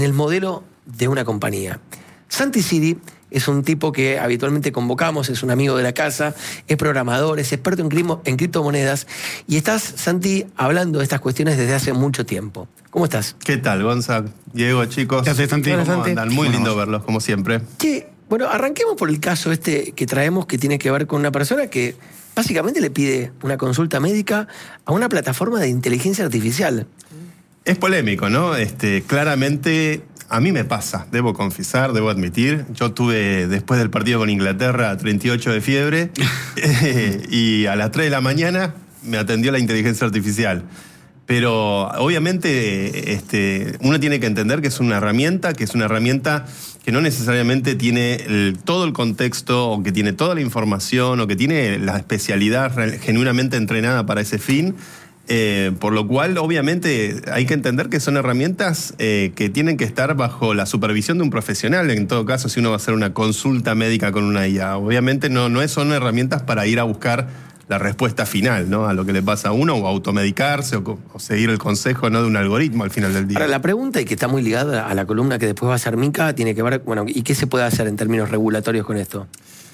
el modelo de una compañía. Santi Siri es un tipo que habitualmente convocamos, es un amigo de la casa, es programador, es experto en criptomonedas. Y estás, Santi, hablando de estas cuestiones desde hace mucho tiempo. ¿Cómo estás? ¿Qué tal, Gonza? Diego, chicos. ¿Qué haces, Santi? ¿Cómo andan? Muy lindo verlos, como siempre. Bueno, arranquemos por el caso este que traemos, que tiene que ver con una persona que básicamente le pide una consulta médica a una plataforma de inteligencia artificial. Es polémico, ¿no? Claramente a mí me pasa, debo confesar, debo admitir. Yo tuve, después del partido con Inglaterra, 38 de fiebre y a las 3 de la mañana me atendió la inteligencia artificial. Pero obviamente uno tiene que entender que es una herramienta que no necesariamente tiene todo el contexto, o que tiene toda la información, o que tiene la especialidad genuinamente entrenada para ese fin. Por lo cual, obviamente, hay que entender que son herramientas que tienen que estar bajo la supervisión de un profesional. En todo caso, si uno va a hacer una consulta médica con una IA, obviamente no son herramientas para ir a buscar la respuesta final, ¿no?, a lo que le pasa a uno, o automedicarse, o seguir el consejo, ¿no?, de un algoritmo al final del día. Ahora, la pregunta, y que está muy ligada a la columna que después va a hacer Mica, tiene que ver, bueno, ¿y qué se puede hacer en términos regulatorios con esto?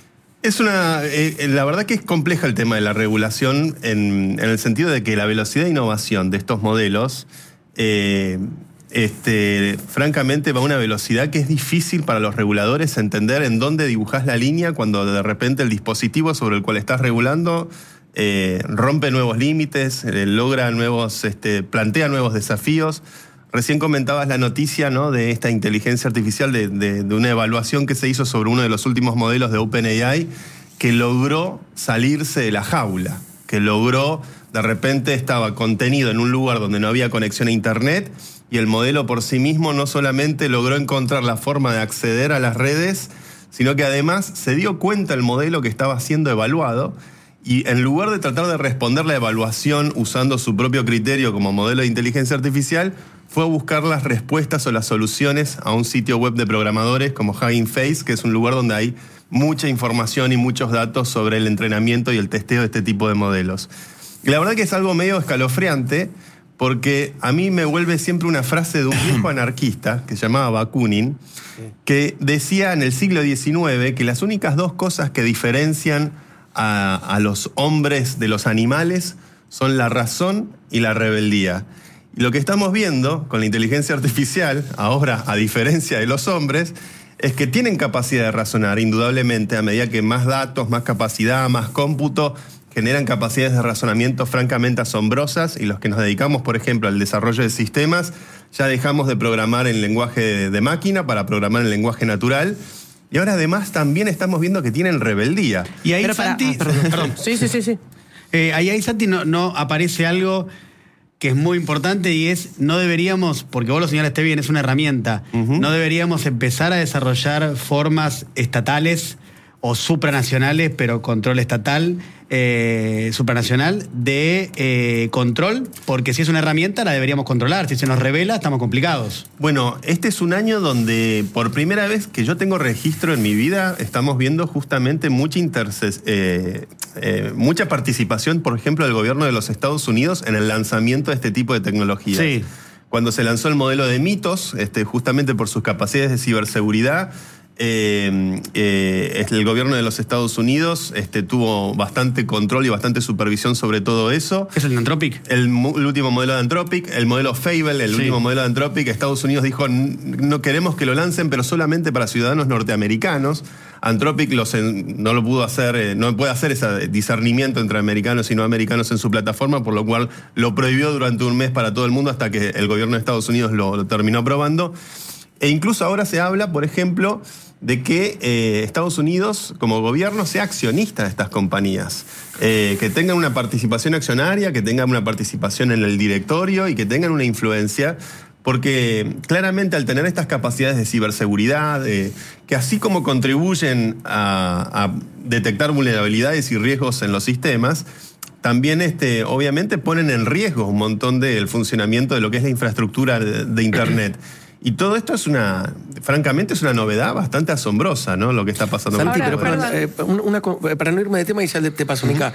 La verdad que es compleja el tema de la regulación en el sentido de que la velocidad de innovación de estos modelos, francamente, va a una velocidad que es difícil para los reguladores entender en dónde dibujás la línea cuando de repente el dispositivo sobre el cual estás regulando rompe nuevos límites, plantea nuevos desafíos. Recién comentabas la noticia, ¿no?, de esta inteligencia artificial, de una evaluación que se hizo sobre uno de los últimos modelos de OpenAI, que logró salirse de la jaula, que logró, de repente estaba contenido en un lugar donde no había conexión a internet, y el modelo por sí mismo no solamente logró encontrar la forma de acceder a las redes, sino que además se dio cuenta el modelo que estaba siendo evaluado, y en lugar de tratar de responder la evaluación usando su propio criterio como modelo de inteligencia artificial, fue a buscar las respuestas o las soluciones a un sitio web de programadores como Hugging Face, que es un lugar donde hay mucha información y muchos datos sobre el entrenamiento y el testeo de este tipo de modelos. Y la verdad que es algo medio escalofriante, porque a mí me vuelve siempre una frase de un viejo anarquista que se llamaba Bakunin, que decía en el siglo XIX que las únicas dos cosas que diferencian a los hombres de los animales son la razón y la rebeldía. Y lo que estamos viendo con la inteligencia artificial, ahora, a diferencia de los hombres, es que tienen capacidad de razonar, indudablemente, a medida que más datos, más capacidad, más cómputo, generan capacidades de razonamiento francamente asombrosas, y los que nos dedicamos, por ejemplo, al desarrollo de sistemas, ya dejamos de programar en lenguaje de máquina para programar en lenguaje natural. Y ahora además también estamos viendo que tienen rebeldía. Y ahí, Santi... Perdón. Sí. Ahí, Santi, no aparece algo que es muy importante, y es, no deberíamos, porque vos lo señalaste bien, es una herramienta, no deberíamos empezar a desarrollar formas estatales o supranacionales, pero control estatal, supranacional, de control, porque si es una herramienta la deberíamos controlar. Si se nos revela, estamos complicados. Bueno, este es un año donde por primera vez que yo tengo registro en mi vida, estamos viendo justamente mucha participación, por ejemplo, del gobierno de los Estados Unidos en el lanzamiento de este tipo de tecnologías. Sí. Cuando se lanzó el modelo de Mythos, justamente por sus capacidades de ciberseguridad, el gobierno de los Estados Unidos tuvo bastante control y bastante supervisión sobre todo eso. ¿Es el de Anthropic? El último modelo de Anthropic, el modelo Fable, el último modelo de Anthropic. Estados Unidos dijo, no queremos que lo lancen, pero solamente para ciudadanos norteamericanos. Anthropic no lo pudo hacer, no puede hacer ese discernimiento entre americanos y no americanos en su plataforma, por lo cual lo prohibió durante un mes para todo el mundo, hasta que el gobierno de Estados Unidos lo terminó aprobando. E incluso ahora se habla, por ejemplo, de que Estados Unidos, como gobierno, sea accionista de estas compañías. Que tengan una participación accionaria, que tengan una participación en el directorio y que tengan una influencia. Porque claramente, al tener estas capacidades de ciberseguridad, que así como contribuyen a detectar vulnerabilidades y riesgos en los sistemas, también obviamente ponen en riesgo un montón del funcionamiento de lo que es la infraestructura de Internet. Y todo esto francamente es una novedad bastante asombrosa, ¿no? Lo que está pasando. Santi, Ahora, pero para no irme de tema y ya te paso, Mica.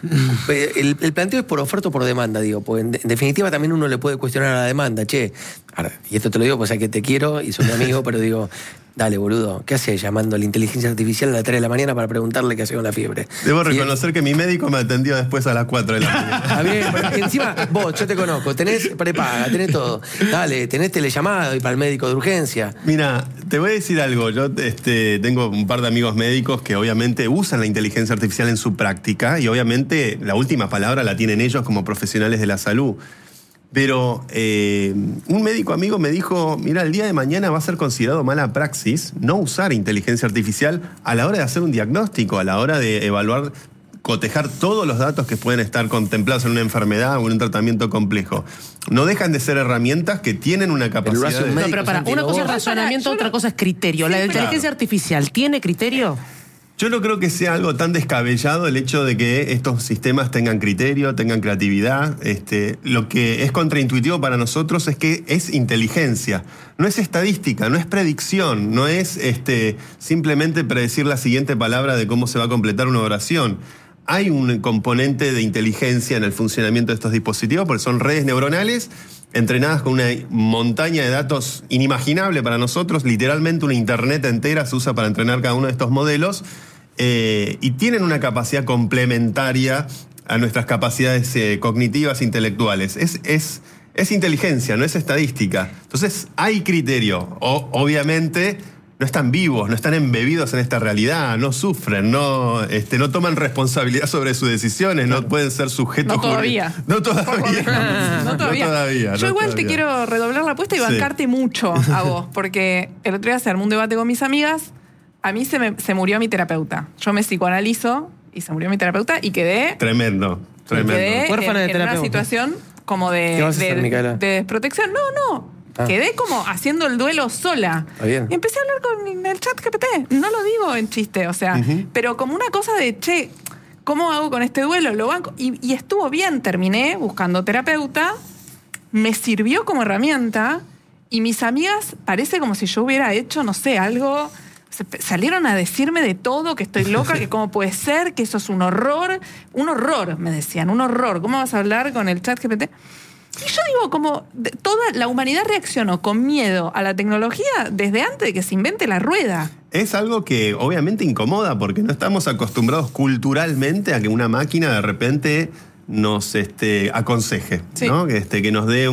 El planteo es por oferta o por demanda, digo, porque en definitiva también uno le puede cuestionar a la demanda, che, ahora, y esto te lo digo, pues que te quiero y soy mi amigo, pero digo, dale, boludo, ¿qué haces llamando a la inteligencia artificial a las 3 de la mañana para preguntarle qué hace con la fiebre? Debo reconocer que mi médico me atendió después a las 4 de la mañana. Está bien, pero encima, vos, yo te conozco, tenés prepaga, tenés todo. Dale, tenés telellamado y para el médico de urgencia. Mira, te voy a decir algo. Yo tengo un par de amigos médicos que obviamente usan la inteligencia artificial en su práctica y obviamente la última palabra la tienen ellos como profesionales de la salud. Pero un médico amigo me dijo, mira, el día de mañana va a ser considerado mala praxis no usar inteligencia artificial a la hora de hacer un diagnóstico, a la hora de evaluar, cotejar todos los datos que pueden estar contemplados en una enfermedad o en un tratamiento complejo. No dejan de ser herramientas que tienen una capacidad de... No, pero para, una cosa es razonamiento, otra cosa es criterio. ¿La inteligencia artificial tiene criterio? Yo no creo que sea algo tan descabellado el hecho de que estos sistemas tengan criterio, tengan creatividad. Lo que es contraintuitivo para nosotros es que es inteligencia. No es estadística, no es predicción, no es simplemente predecir la siguiente palabra de cómo se va a completar una oración. Hay un componente de inteligencia en el funcionamiento de estos dispositivos porque son redes neuronales entrenadas con una montaña de datos inimaginable para nosotros. Literalmente una internet entera se usa para entrenar cada uno de estos modelos y tienen una capacidad complementaria a nuestras capacidades cognitivas, intelectuales. Es inteligencia, no es estadística. Entonces hay criterio. Obviamente no están vivos, no están embebidos en esta realidad, no sufren, no toman responsabilidad sobre sus decisiones, no pueden ser sujetos... No todavía. No todavía. No todavía. Yo igual te quiero redoblar la apuesta y bancarte mucho a vos, porque el otro día se armó un debate con mis amigas, a mí se murió mi terapeuta. Yo me psicoanalizo y se murió mi terapeuta y quedé... Tremendo. Quedé Huérfana de en una terapeuta. situación como ¿Qué vas a hacer, Micaela? de desprotección. No. Quedé como haciendo el duelo sola. Está bien. Y empecé a hablar con el chat GPT. No lo digo en chiste, o sea, pero como una cosa de, che, ¿cómo hago con este duelo? Lo banco. Y estuvo bien, terminé buscando terapeuta, me sirvió como herramienta y mis amigas parece como si yo hubiera hecho, no sé, algo... Salieron a decirme de todo, que estoy loca, que cómo puede ser, que eso es un horror, me decían, un horror. ¿Cómo vas a hablar con el chat GPT? Y yo digo, como toda la humanidad reaccionó con miedo a la tecnología desde antes de que se invente la rueda. Es algo que obviamente incomoda porque no estamos acostumbrados culturalmente a que una máquina de repente nos aconseje, Sí. ¿no? Que nos dé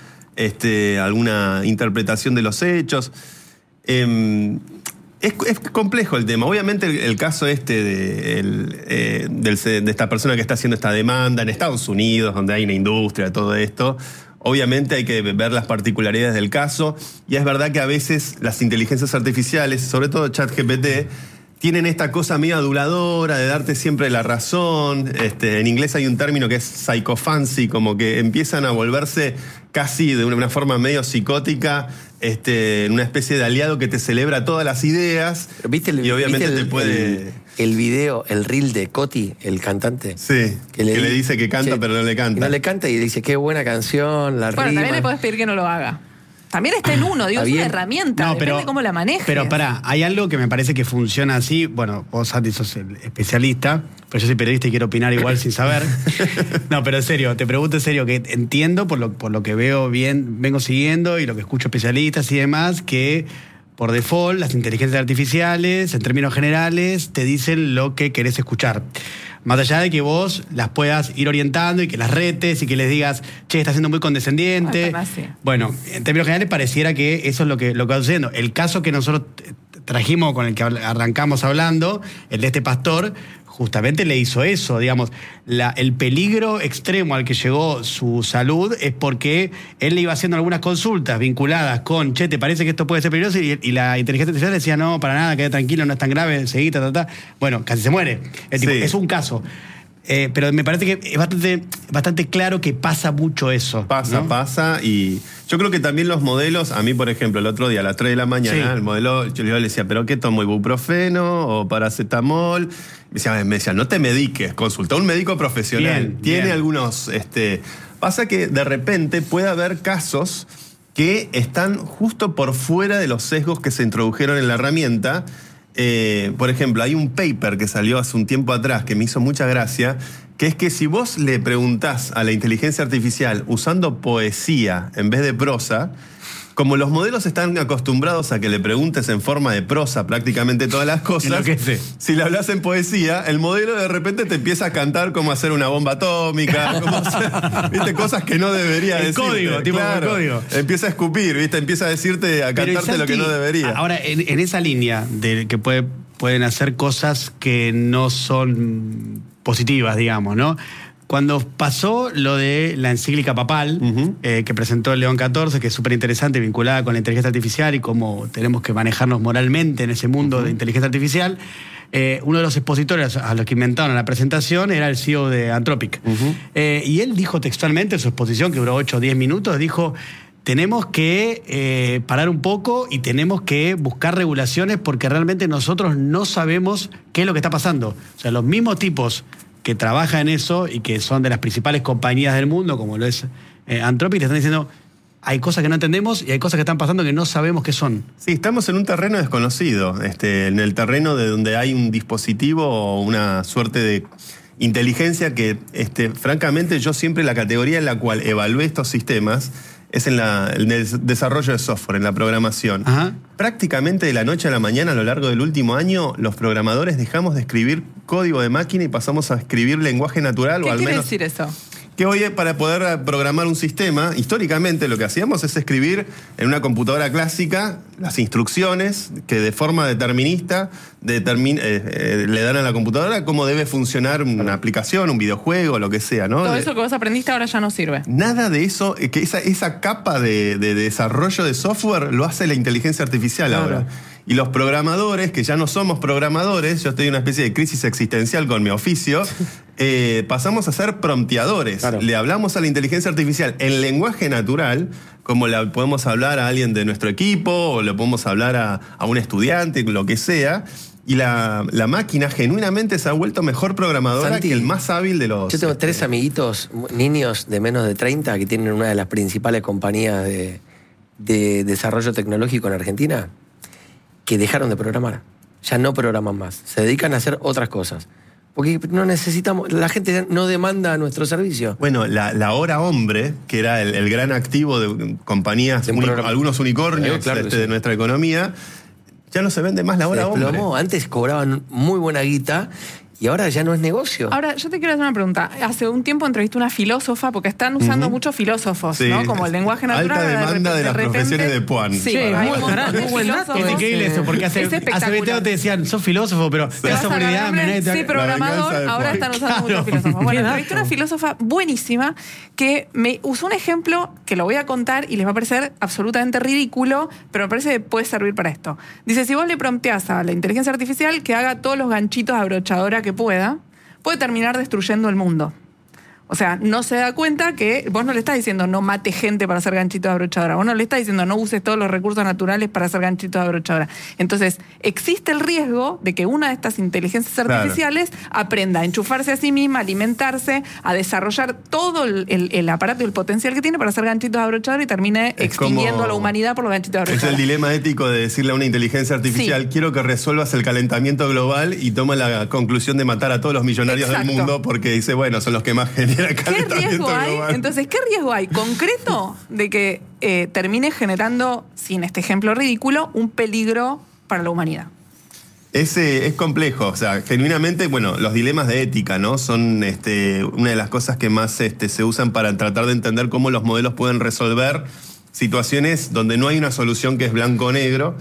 alguna interpretación de los hechos. Es complejo el tema. Obviamente el caso de esta persona que está haciendo esta demanda en Estados Unidos, donde hay una industria de todo esto, obviamente hay que ver las particularidades del caso. Y es verdad que a veces las inteligencias artificiales, sobre todo ChatGPT, tienen esta cosa medio aduladora de darte siempre la razón. En inglés hay un término que es psychophancy, como que empiezan a volverse casi de una forma medio psicótica, una especie de aliado que te celebra todas las ideas. Y obviamente te puede... El video, el reel de Coti, el cantante. Sí, que le dice que canta, che, pero no le canta. Y no le canta y dice, qué buena canción, la Bueno, rima. también le podés pedir que no lo haga. También está en uno, digo, Está es una bien. herramienta, depende de cómo la manejes. Pero pará, hay algo que me parece que funciona así. Bueno, vos, Santi, sos el especialista, pero yo soy periodista y quiero opinar igual sin saber. No, pero en serio, te pregunto en serio, que entiendo por lo que veo bien, vengo siguiendo y lo que escucho especialistas y demás, que por default las inteligencias artificiales, en términos generales, te dicen lo que querés escuchar. Más allá de que vos las puedas ir orientando y que las retes y que les digas, che, está siendo muy condescendiente. Ah, sí. Bueno, en términos generales pareciera que eso es lo que va sucediendo. El caso que nosotros trajimos, con el que arrancamos hablando, el de este pastor, justamente le hizo eso, digamos. El peligro extremo al que llegó su salud es porque él le iba haciendo algunas consultas vinculadas con, che, ¿te parece que esto puede ser peligroso? Y la inteligencia artificial le decía, no, para nada, queda tranquilo, no es tan grave, seguí, Bueno, casi se muere. Es un caso. Pero me parece que es bastante claro que pasa mucho eso. Pasa, y yo creo que también los modelos, a mí por ejemplo el otro día a las 3 de la mañana, Sí. el modelo, yo le decía, ¿pero qué tomo? ¿Ibuprofeno o paracetamol? Me decía, no te mediques, consulta a un médico profesional. Bien, Tiene bien. algunos... Pasa que de repente puede haber casos que están justo por fuera de los sesgos que se introdujeron en la herramienta. Por ejemplo, hay un paper que salió hace un tiempo atrás que me hizo mucha gracia, que es que si vos le preguntás a la inteligencia artificial usando poesía en vez de prosa, como los modelos están acostumbrados a que le preguntes en forma de prosa prácticamente todas las cosas, si le hablas en poesía, el modelo de repente te empieza a cantar cómo hacer una bomba atómica, cómo hacer, ¿viste? Cosas que no debería decirte. Código, tipo claro, código. Empieza a escupir, ¿viste? Empieza a decirte, a cantarte Santi, lo que no debería. Ahora, en esa línea de que pueden hacer cosas que no son positivas, digamos, ¿no? Cuando pasó lo de la encíclica papal que presentó el León XIV, que es súper interesante, vinculada con la inteligencia artificial y cómo tenemos que manejarnos moralmente en ese mundo de inteligencia artificial, uno de los expositores a los que inventaron la presentación era el CEO de Anthropic. Y él dijo textualmente en su exposición, que duró 8 o 10 minutos, dijo: tenemos que parar un poco y tenemos que buscar regulaciones porque realmente nosotros no sabemos qué es lo que está pasando. O sea, los mismos tipos que trabajan en eso y que son de las principales compañías del mundo, como lo es Anthropic, te están diciendo: hay cosas que no entendemos y hay cosas que están pasando que no sabemos qué son. Sí, estamos en un terreno desconocido, en el terreno de donde hay un dispositivo o una suerte de inteligencia que, francamente, yo siempre la categoría en la cual evalué estos sistemas es en el desarrollo de software, en la programación. Ajá. Prácticamente de la noche a la mañana, a lo largo del último año, los programadores dejamos de escribir código de máquina y pasamos a escribir lenguaje natural. ¿Qué o al quiere menos decir eso? Que hoy, para poder programar un sistema, históricamente lo que hacíamos es escribir en una computadora clásica las instrucciones que de forma determinista le dan a la computadora cómo debe funcionar una aplicación, un videojuego, lo que sea, ¿no? Todo eso que vos aprendiste ahora ya no sirve. Nada de eso, que esa capa de desarrollo de software lo hace la inteligencia artificial ahora. Y los programadores, que ya no somos programadores, yo estoy en una especie de crisis existencial con mi oficio, pasamos a ser prompteadores. Claro. Le hablamos a la inteligencia artificial en lenguaje natural, como le podemos hablar a alguien de nuestro equipo, o le podemos hablar a un estudiante, lo que sea. Y la máquina genuinamente se ha vuelto mejor programadora, Santi, que el más hábil de los... Yo tengo 3 amiguitos, niños de menos de 30, que tienen una de las principales compañías de desarrollo tecnológico en Argentina, que dejaron de programar. Ya no programan más. Se dedican a hacer otras cosas. Porque no necesitamos... La gente no demanda nuestro servicio. Bueno, la hora hombre, que era el gran activo de compañías, algunos unicornios claro, de nuestra economía, ya no se vende más la hora hombre. Antes cobraban muy buena guita y ahora ya no es negocio. Ahora, yo te quiero hacer una pregunta. Hace un tiempo entrevisté a una filósofa, porque están usando muchos filósofos, Sí. ¿no? Como el lenguaje natural. Alta demanda de las repente- profesiones de Puan. Sí, Sí, hay muy un montón de buen dato. filósofos. Es increíble eso, porque hace Es 20 espectacular. años te decían: sos filósofo, pero Te te vas das a seguridad, ganar, menete. sí, programador, venganza de ahora Juan. están usando Claro. muchos filósofos. Bueno, Qué entrevisté a una dato. filósofa buenísima que me usó un ejemplo que lo voy a contar y les va a parecer absolutamente ridículo, pero me parece que puede servir para esto. Dice: si vos le prompteás a la inteligencia artificial que haga todos los ganchitos de abrochadora que puede terminar destruyendo el mundo. O sea, no se da cuenta que vos no le estás diciendo no mate gente para hacer ganchitos de abrochadora. Vos no le estás diciendo no uses todos los recursos naturales para hacer ganchitos de abrochadora. Entonces, existe el riesgo de que una de estas inteligencias artificiales aprenda a enchufarse a sí misma, a alimentarse, a desarrollar todo el aparato y el potencial que tiene para hacer ganchitos de abrochadora y termine Es extinguiendo como- a la humanidad por los ganchitos de Es abrochadora. el dilema ético de decirle a una inteligencia artificial: Sí. quiero que resuelvas el calentamiento global, y toma la conclusión de matar a todos los millonarios Exacto. del mundo porque dice, bueno, son los que más generan ¿Qué calentamiento riesgo hay? global. Entonces, ¿qué riesgo hay concreto de que termine generando, sin este ejemplo ridículo, un peligro para la humanidad? Es complejo, o sea, genuinamente, bueno, los dilemas de ética, ¿no? Son una de las cosas que más se usan para tratar de entender cómo los modelos pueden resolver situaciones donde no hay una solución que es blanco o negro,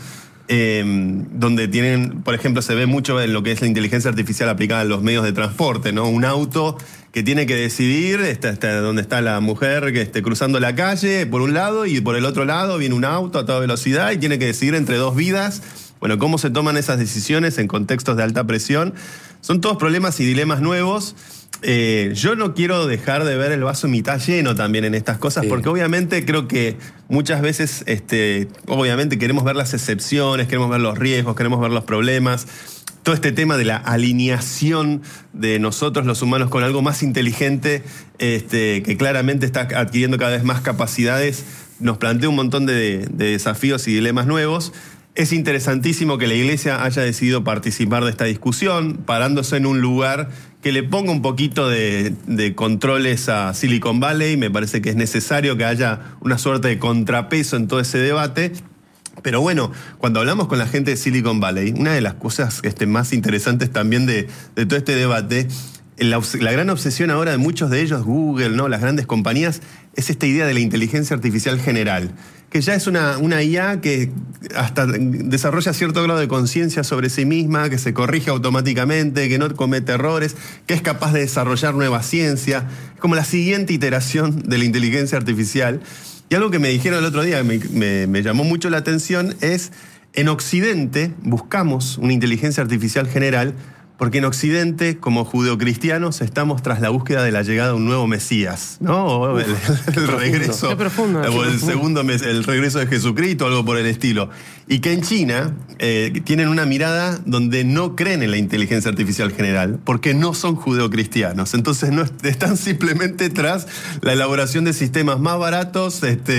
donde tienen, por ejemplo, se ve mucho en lo que es la inteligencia artificial aplicada a los medios de transporte, ¿no? Un auto que tiene que decidir dónde está la mujer que esté cruzando la calle, por un lado, y por el otro lado viene un auto a toda velocidad y tiene que decidir entre 2 vidas. Bueno, cómo se toman esas decisiones en contextos de alta presión. Son todos problemas y dilemas nuevos. Yo no quiero dejar de ver el vaso mitad lleno también en estas cosas, Sí. porque obviamente creo que muchas veces, obviamente queremos ver las excepciones, queremos ver los riesgos, queremos ver los problemas. Todo este tema de la alineación de nosotros los humanos con algo más inteligente, que claramente está adquiriendo cada vez más capacidades, nos plantea un montón de desafíos y dilemas nuevos. Es interesantísimo que la Iglesia haya decidido participar de esta discusión, parándose en un lugar que le ponga un poquito de controles a Silicon Valley. Me parece que es necesario que haya una suerte de contrapeso en todo ese debate. Pero bueno, cuando hablamos con la gente de Silicon Valley, una de las cosas más interesantes también de todo este debate, la gran obsesión ahora de muchos de ellos, Google, ¿no? Las grandes compañías, es esta idea de la inteligencia artificial general, que ya es una IA que hasta desarrolla cierto grado de conciencia sobre sí misma, que se corrige automáticamente, que no comete errores, que es capaz de desarrollar nueva ciencia. Es como la siguiente iteración de la inteligencia artificial. Y algo que me dijeron el otro día, me llamó mucho la atención, es en Occidente buscamos una inteligencia artificial general porque en Occidente, como judeocristianos, estamos tras la búsqueda de la llegada de un nuevo Mesías, ¿no? O el regreso. Qué profundo. O el segundo el regreso de Jesucristo, algo por el estilo. Y que en China tienen una mirada donde no creen en la inteligencia artificial general, porque no son judeocristianos. Entonces no están simplemente tras la elaboración de sistemas más baratos,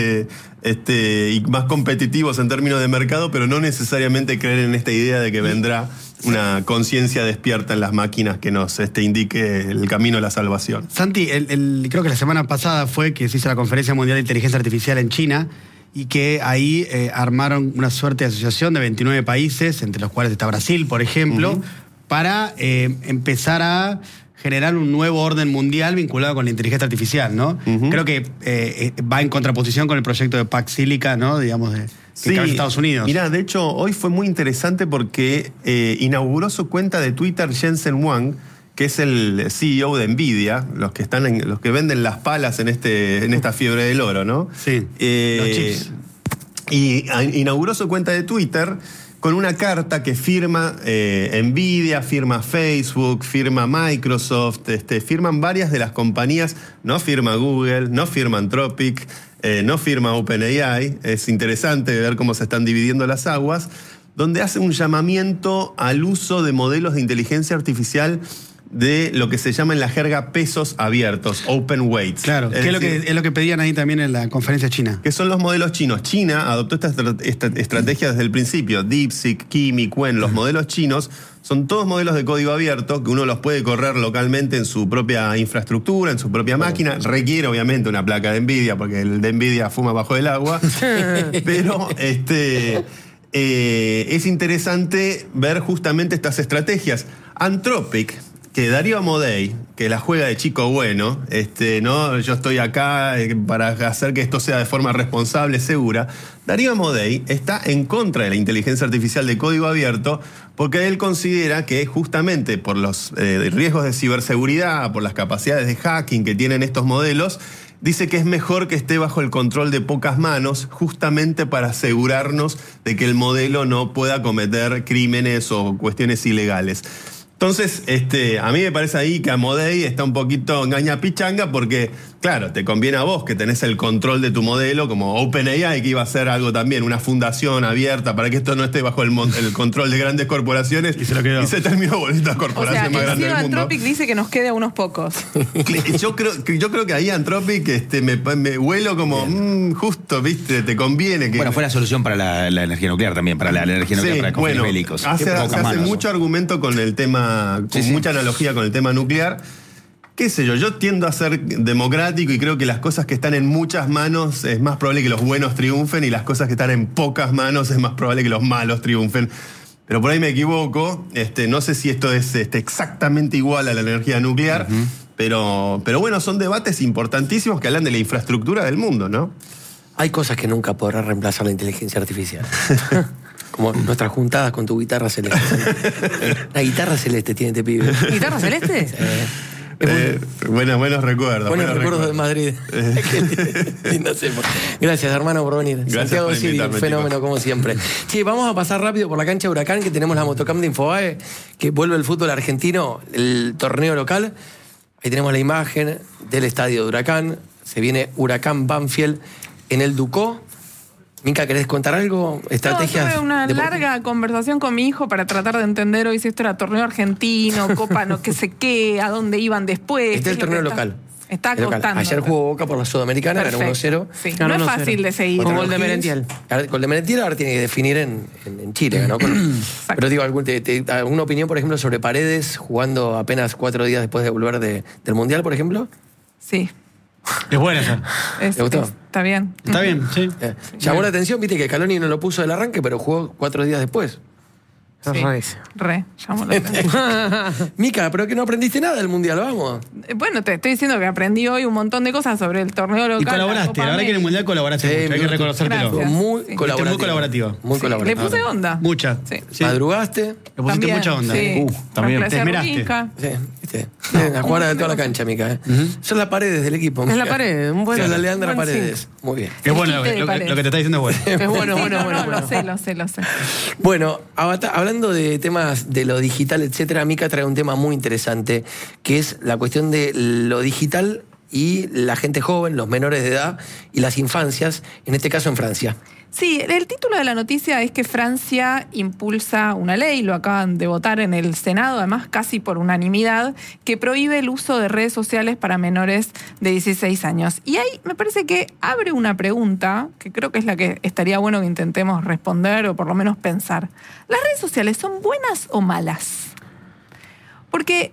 y más competitivos en términos de mercado, pero no necesariamente creen en esta idea de que vendrá una conciencia despierta en las máquinas que nos indique el camino de la salvación. Santi, creo que la semana pasada fue que se hizo la Conferencia Mundial de Inteligencia Artificial en China y que ahí armaron una suerte de asociación de 29 países, entre los cuales está Brasil, por ejemplo, para empezar a generar un nuevo orden mundial vinculado con la inteligencia artificial, ¿no? Creo que va en contraposición con el proyecto de Pax Silica, ¿no? Digamos, que cabe en Estados Unidos. Mirá, de hecho, hoy fue muy interesante porque inauguró su cuenta de Twitter Jensen Huang, que es el CEO de Nvidia, los que venden las palas en esta fiebre del oro, ¿no? Sí, los chips. Y inauguró su cuenta de Twitter con una carta que firma Nvidia, firma Facebook, firma Microsoft, firman varias de las compañías, no firma Google, no firma Anthropic, no firma OpenAI. Es interesante ver cómo se están dividiendo las aguas, donde hace un llamamiento al uso de modelos de inteligencia artificial de lo que se llama en la jerga pesos abiertos, open weights. Claro, que es lo que pedían ahí también en la conferencia china. Que son los modelos chinos. China adoptó esta estrategia desde el principio. DeepSeek, Kimi, Qwen, los modelos chinos son todos modelos de código abierto que uno los puede correr localmente en su propia infraestructura, en su propia máquina. Requiere obviamente una placa de Nvidia, porque el de Nvidia fuma bajo el agua. Pero es interesante ver justamente estas estrategias. Anthropic, que Darío Amodei, que la juega de chico bueno, ¿no? Yo estoy acá para hacer que esto sea de forma responsable, segura. Darío Amodei está en contra de la inteligencia artificial de código abierto porque él considera que justamente por los riesgos de ciberseguridad, por las capacidades de hacking que tienen estos modelos, dice que es mejor que esté bajo el control de pocas manos, justamente para asegurarnos de que el modelo no pueda cometer crímenes o cuestiones ilegales. Entonces, a mí me parece ahí que Amodei está un poquito engañapichanga porque, claro, te conviene a vos que tenés el control de tu modelo, como OpenAI, que iba a ser algo también, una fundación abierta para que esto no esté bajo el control de grandes corporaciones. Y se lo quedó. Y se terminó volviendo la corporación más grande del mundo. Anthropic dice que nos quede a unos pocos. Yo creo que ahí Anthropic me huelo como, justo, ¿viste? Te conviene que... Bueno, fue la solución para la energía nuclear también, para la energía nuclear, para conflictos bélicos. Hace mucho argumento con el tema, mucha analogía con el tema nuclear. Qué sé yo tiendo a ser democrático y creo que las cosas que están en muchas manos es más probable que los buenos triunfen y las cosas que están en pocas manos es más probable que los malos triunfen. Pero por ahí me equivoco. No sé si esto es exactamente igual a la energía nuclear, pero bueno, son debates importantísimos que hablan de la infraestructura del mundo, ¿no? Hay cosas que nunca podrá reemplazar la inteligencia artificial. Como nuestras juntadas con tu guitarra celeste. La guitarra celeste tiene este pibe. ¿Guitarra celeste? Buenos recuerdos. Buenos recuerdos de Madrid. Gracias, hermano, por venir. Gracias Santiago por Siri, invitarme, fenómeno chicos. como siempre. Sí, vamos a pasar rápido por la cancha de Huracán, que tenemos la motocamp de Infobae, que vuelve el fútbol argentino, el torneo local. Ahí tenemos la imagen del estadio de Huracán. Se viene Huracán Banfield en el Ducó. Mica, ¿querés contar algo? ¿Estrategias? Tuve una larga conversación con mi hijo para tratar de entender hoy si esto era torneo argentino, Copa, no que sé qué, a dónde iban después. Este es el torneo local. Está Es local. costando. Ayer jugó Boca por la Sudamericana, ganó Perfecto. 1-0. Sí, Ganó no es 1-0. fácil de seguir. Con Contra gol de los Merentiel. Kings. Gol de Merentiel ahora tiene que definir en Chile, ganó pero digo, ¿alguna opinión, por ejemplo, sobre Paredes jugando apenas 4 días después de volver del Mundial, por ejemplo? Sí. Es buena esa. ¿Te gustó? Está bien. Está bien, sí. Llamó la atención, viste que Scaloni no lo puso del arranque, pero jugó 4 días después. Sí. Rarísimo. Llamó la atención. Mica, pero que no aprendiste nada del Mundial, vamos. Bueno, te estoy diciendo que aprendí hoy un montón de cosas sobre el torneo local. Y colaboraste, la verdad que en el Mundial colaboraste Sí, mucho, hay que reconocértelo. Gracias. Muy Sí. colaborativa. Muy colaborativa. Muy Sí, colaborativa. le puse onda. Mucha. Sí. Sí. Madrugaste. Le pusiste También, mucha onda. Sí. También. Reemplacé Te a esmeraste. Rubinja. Sí, viste. La jugada de toda la cancha, Mica. Son las paredes del equipo. Es Mica. la pared, un buen- Sos la Leandra buen Paredes. Muy bien. Es bueno, Quite de lo pared. que te está diciendo es bueno. Es bueno, Sí, bueno, no, bueno. no, bueno. lo sé. Bueno, hablando de temas de lo digital, etcétera, Mica trae un tema muy interesante, que es la cuestión de lo digital y la gente joven, los menores de edad y las infancias, en este caso en Francia. Sí, el título de la noticia es que Francia impulsa una ley, lo acaban de votar en el Senado, además casi por unanimidad, que prohíbe el uso de redes sociales para menores de 16 años. Y ahí me parece que abre una pregunta, que creo que es la que estaría bueno que intentemos responder o por lo menos pensar. ¿Las redes sociales son buenas o malas? Porque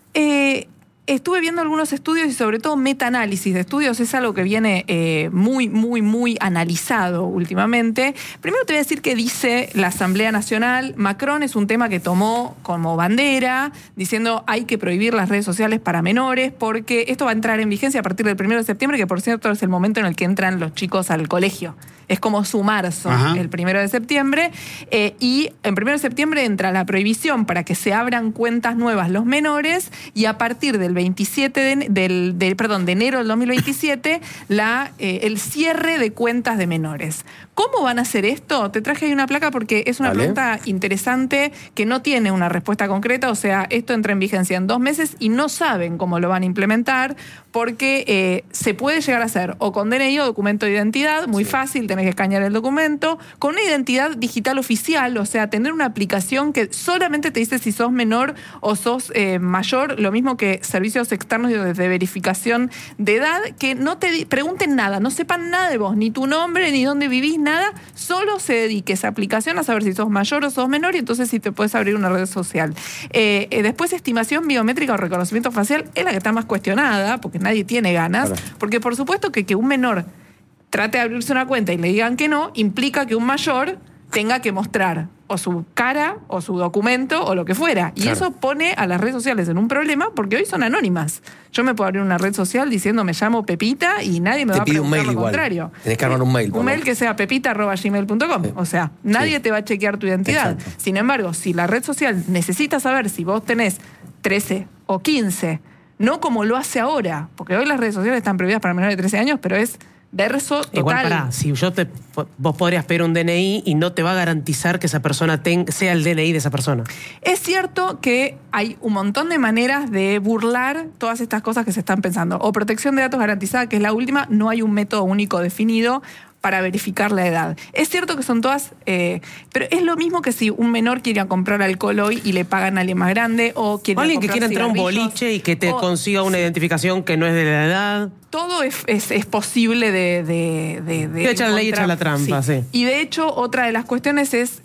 estuve viendo algunos estudios y sobre todo metaanálisis de estudios, es algo que viene muy analizado últimamente. Primero te voy a decir que dice la Asamblea Nacional, Macron es un tema que tomó como bandera, diciendo hay que prohibir las redes sociales para menores porque esto va a entrar en vigencia a partir del 1 de septiembre, que por cierto es el momento en el que entran los chicos al colegio. Es como su marzo, Ajá. el 1 de septiembre, y en 1 de septiembre entra la prohibición para que se abran cuentas nuevas los menores y a partir del 27 de enero del 2027 el cierre de cuentas de menores. ¿Cómo van a hacer esto? Te traje ahí una placa porque es una Vale. pregunta interesante que no tiene una respuesta concreta, o sea, esto entra en vigencia en 2 meses y no saben cómo lo van a implementar porque se puede llegar a hacer o con DNI o documento de identidad, muy fácil, tenés que escanear el documento, con una identidad digital oficial, o sea, tener una aplicación que solamente te dice si sos menor o sos mayor, lo mismo que servicios externos de verificación de edad, que no te pregunten nada, no sepan nada de vos, ni tu nombre, ni dónde vivís, nada, solo se dedique esa aplicación a saber si sos mayor o sos menor y entonces si te puedes abrir una red social. Después, estimación biométrica o reconocimiento facial es la que está más cuestionada, porque nadie tiene ganas, Claro. porque por supuesto que un menor trate de abrirse una cuenta y le digan que no, implica que un mayor tenga que mostrar o su cara o su documento o lo que fuera. Y Claro. eso pone a las redes sociales en un problema porque hoy son anónimas. Yo me puedo abrir una red social diciendo me llamo Pepita y nadie me Te va a pide un preguntar mail lo igual. contrario. Tenés que armar un mail, por Un lo mail menos. que sea pepita@gmail.com. Sí. O sea, nadie Sí. te va a chequear tu identidad. Exacto. Sin embargo, si la red social necesita saber si vos tenés 13 o 15, no como lo hace ahora, porque hoy las redes sociales están prohibidas para menores de 13 años, pero es verso total. Igual pará, si vos podrías pedir un DNI y no te va a garantizar que esa persona sea el DNI de esa persona. Es cierto que hay un montón de maneras de burlar todas estas cosas que se están pensando. O protección de datos garantizada, que es la última, no hay un método único definido para verificar la edad. Es cierto que son todas, pero es lo mismo que si un menor quiere comprar alcohol hoy y le pagan a alguien más grande, o quiere O alguien que comprar quiera entrar a un cigarrillos, boliche y que te o- consiga una identificación que no es de la edad. Todo es posible de Echa la ley, encontrar. echa la trampa, sí. Y de hecho, otra de las cuestiones es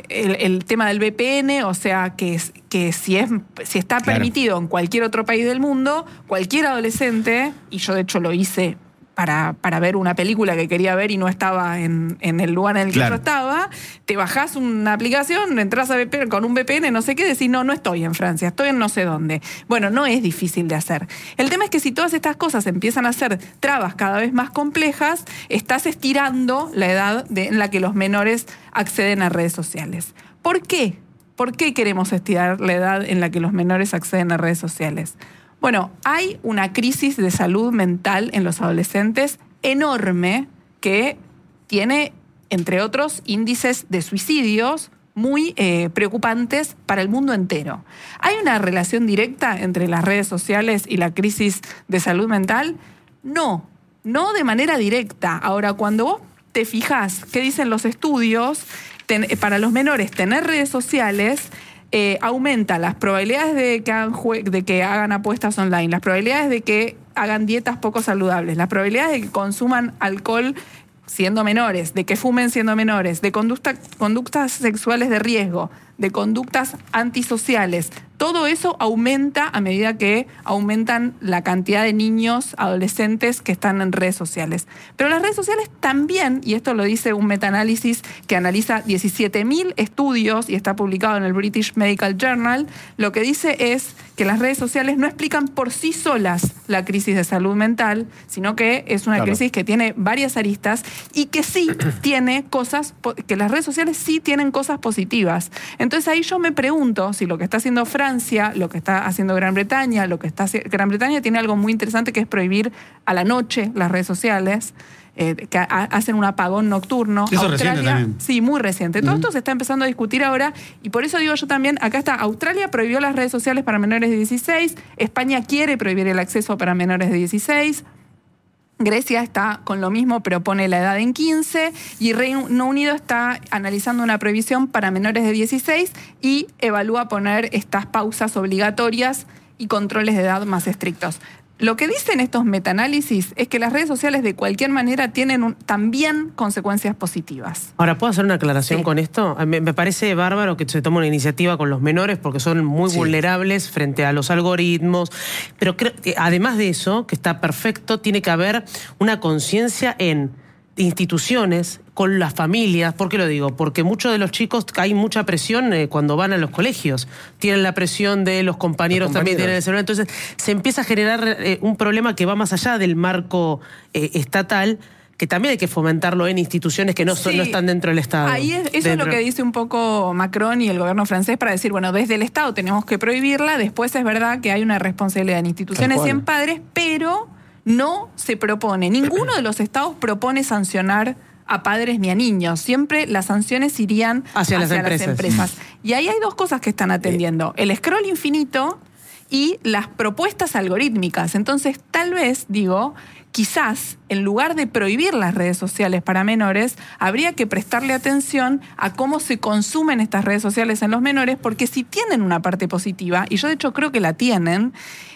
el tema del VPN, o sea, que si está Claro. permitido en cualquier otro país del mundo, cualquier adolescente, y yo de hecho lo hice para ver una película que quería ver y no estaba en el lugar en el que Claro. yo estaba, te bajás una aplicación, entras a VPN, con un VPN, no sé qué, decís, no estoy en Francia, estoy en no sé dónde. Bueno, no es difícil de hacer. El tema es que si todas estas cosas empiezan a ser trabas cada vez más complejas, estás estirando la edad en la que los menores acceden a redes sociales. ¿Por qué? ¿Por qué queremos estirar la edad en la que los menores acceden a redes sociales? Bueno, hay una crisis de salud mental en los adolescentes enorme que tiene, entre otros, índices de suicidios muy preocupantes para el mundo entero. ¿Hay una relación directa entre las redes sociales y la crisis de salud mental? No de manera directa. Ahora, cuando vos te fijás qué dicen los estudios, para los menores tener redes sociales aumenta las probabilidades de que hagan apuestas online, las probabilidades de que hagan dietas poco saludables, las probabilidades de que consuman alcohol siendo menores, de que fumen siendo menores, de conductas sexuales de riesgo, de conductas antisociales, todo eso aumenta a medida que aumentan la cantidad de niños, adolescentes que están en redes sociales. Pero las redes sociales también, y esto lo dice un metaanálisis que analiza 17.000 estudios y está publicado en el British Medical Journal, lo que dice es que las redes sociales no explican por sí solas la crisis de salud mental, sino que es una crisis que tiene varias aristas y que sí tiene cosas, que las redes sociales sí tienen cosas positivas. Entonces ahí yo me pregunto si lo que está haciendo Francia, lo que está haciendo Gran Bretaña, Gran Bretaña tiene algo muy interesante que es prohibir a la noche las redes sociales, que hacen un apagón nocturno. Eso es reciente también. Sí, muy reciente. Todo esto se está empezando a discutir ahora y por eso digo yo también, acá está, Australia prohibió las redes sociales para menores de 16, España quiere prohibir el acceso para menores de 16, Grecia está con lo mismo, pero pone la edad en 15, y Reino Unido está analizando una prohibición para menores de 16 y evalúa poner estas pausas obligatorias y controles de edad más estrictos. Lo que dicen estos metaanálisis es que las redes sociales de cualquier manera tienen también consecuencias positivas. Ahora, ¿puedo hacer una aclaración Sí. con esto? Me parece bárbaro que se tome una iniciativa con los menores porque son muy vulnerables frente a los algoritmos, pero creo que además de eso, que está perfecto, tiene que haber una conciencia en instituciones, con las familias. ¿Por qué lo digo? Porque muchos de los chicos, hay mucha presión cuando van a los colegios. Tienen la presión de los compañeros, también tienen el celular. Entonces se empieza a generar un problema que va más allá del marco estatal, que también hay que fomentarlo en instituciones que no están dentro del Estado. Ahí eso es lo que dice un poco Macron y el gobierno francés para decir, bueno, desde el Estado tenemos que prohibirla, después es verdad que hay una responsabilidad en instituciones y en padres, pero no se propone, ninguno de los estados propone sancionar a padres ni a niños. Siempre las sanciones irían hacia las empresas. Y ahí hay dos cosas que están atendiendo. El scroll infinito y las propuestas algorítmicas. Entonces, tal vez, digo, quizás, en lugar de prohibir las redes sociales para menores, habría que prestarle atención a cómo se consumen estas redes sociales en los menores, porque si tienen una parte positiva, y yo de hecho creo que la tienen,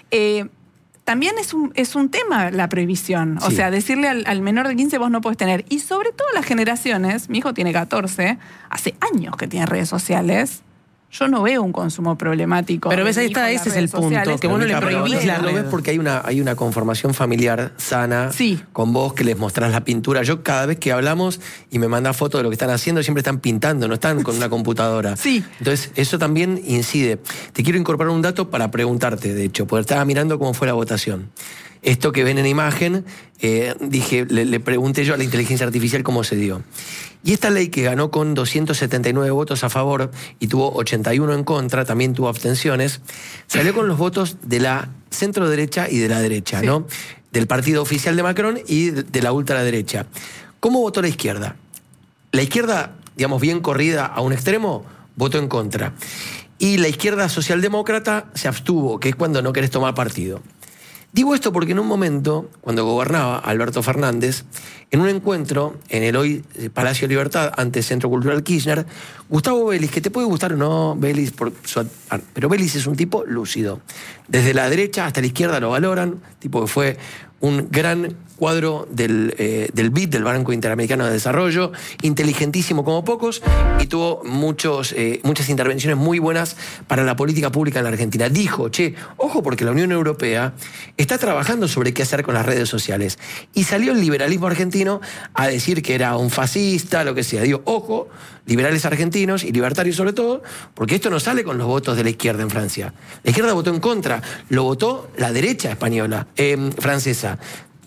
también es un tema la prohibición. O sea, decirle al menor de 15 vos no podés tener. Y sobre todo las generaciones, mi hijo tiene 14, hace años que tiene redes sociales. Yo no veo un consumo problemático. Pero ves, ahí está, ese es el punto, que vos no le prohibís la red. Lo ves porque hay una conformación familiar sana con vos, que les mostrás la pintura. Yo cada vez que hablamos y me mandás fotos de lo que están haciendo, siempre están pintando, no están con una computadora. Entonces, eso también incide. Te quiero incorporar un dato para preguntarte, de hecho, porque estaba mirando cómo fue la votación. Esto que ven en imagen, dije, le pregunté yo a la inteligencia artificial cómo se dio. Y esta ley, que ganó con 279 votos a favor y tuvo 81 en contra, también tuvo abstenciones, salió con los votos de la centro-derecha y de la derecha, ¿no? Del partido oficial de Macron y de la ultraderecha. ¿Cómo votó la izquierda? La izquierda, digamos, bien corrida a un extremo, votó en contra. Y la izquierda socialdemócrata se abstuvo, que es cuando no querés tomar partido. Digo esto porque en un momento, cuando gobernaba Alberto Fernández, en un encuentro en el hoy Palacio Libertad, antes Centro Cultural Kirchner, Gustavo Vélez, que te puede gustar o no Vélez, pero Vélez es un tipo lúcido. Desde la derecha hasta la izquierda lo valoran, tipo que fue un gran cuadro del BID, del Banco Interamericano de Desarrollo, inteligentísimo como pocos, y tuvo muchas intervenciones muy buenas para la política pública en la Argentina. Dijo, ojo, porque la Unión Europea está trabajando sobre qué hacer con las redes sociales. Y salió el liberalismo argentino a decir que era un fascista, lo que sea. Digo, ojo, liberales argentinos y libertarios sobre todo, porque esto no sale con los votos de la izquierda en Francia. La izquierda votó en contra, lo votó la derecha española, francesa.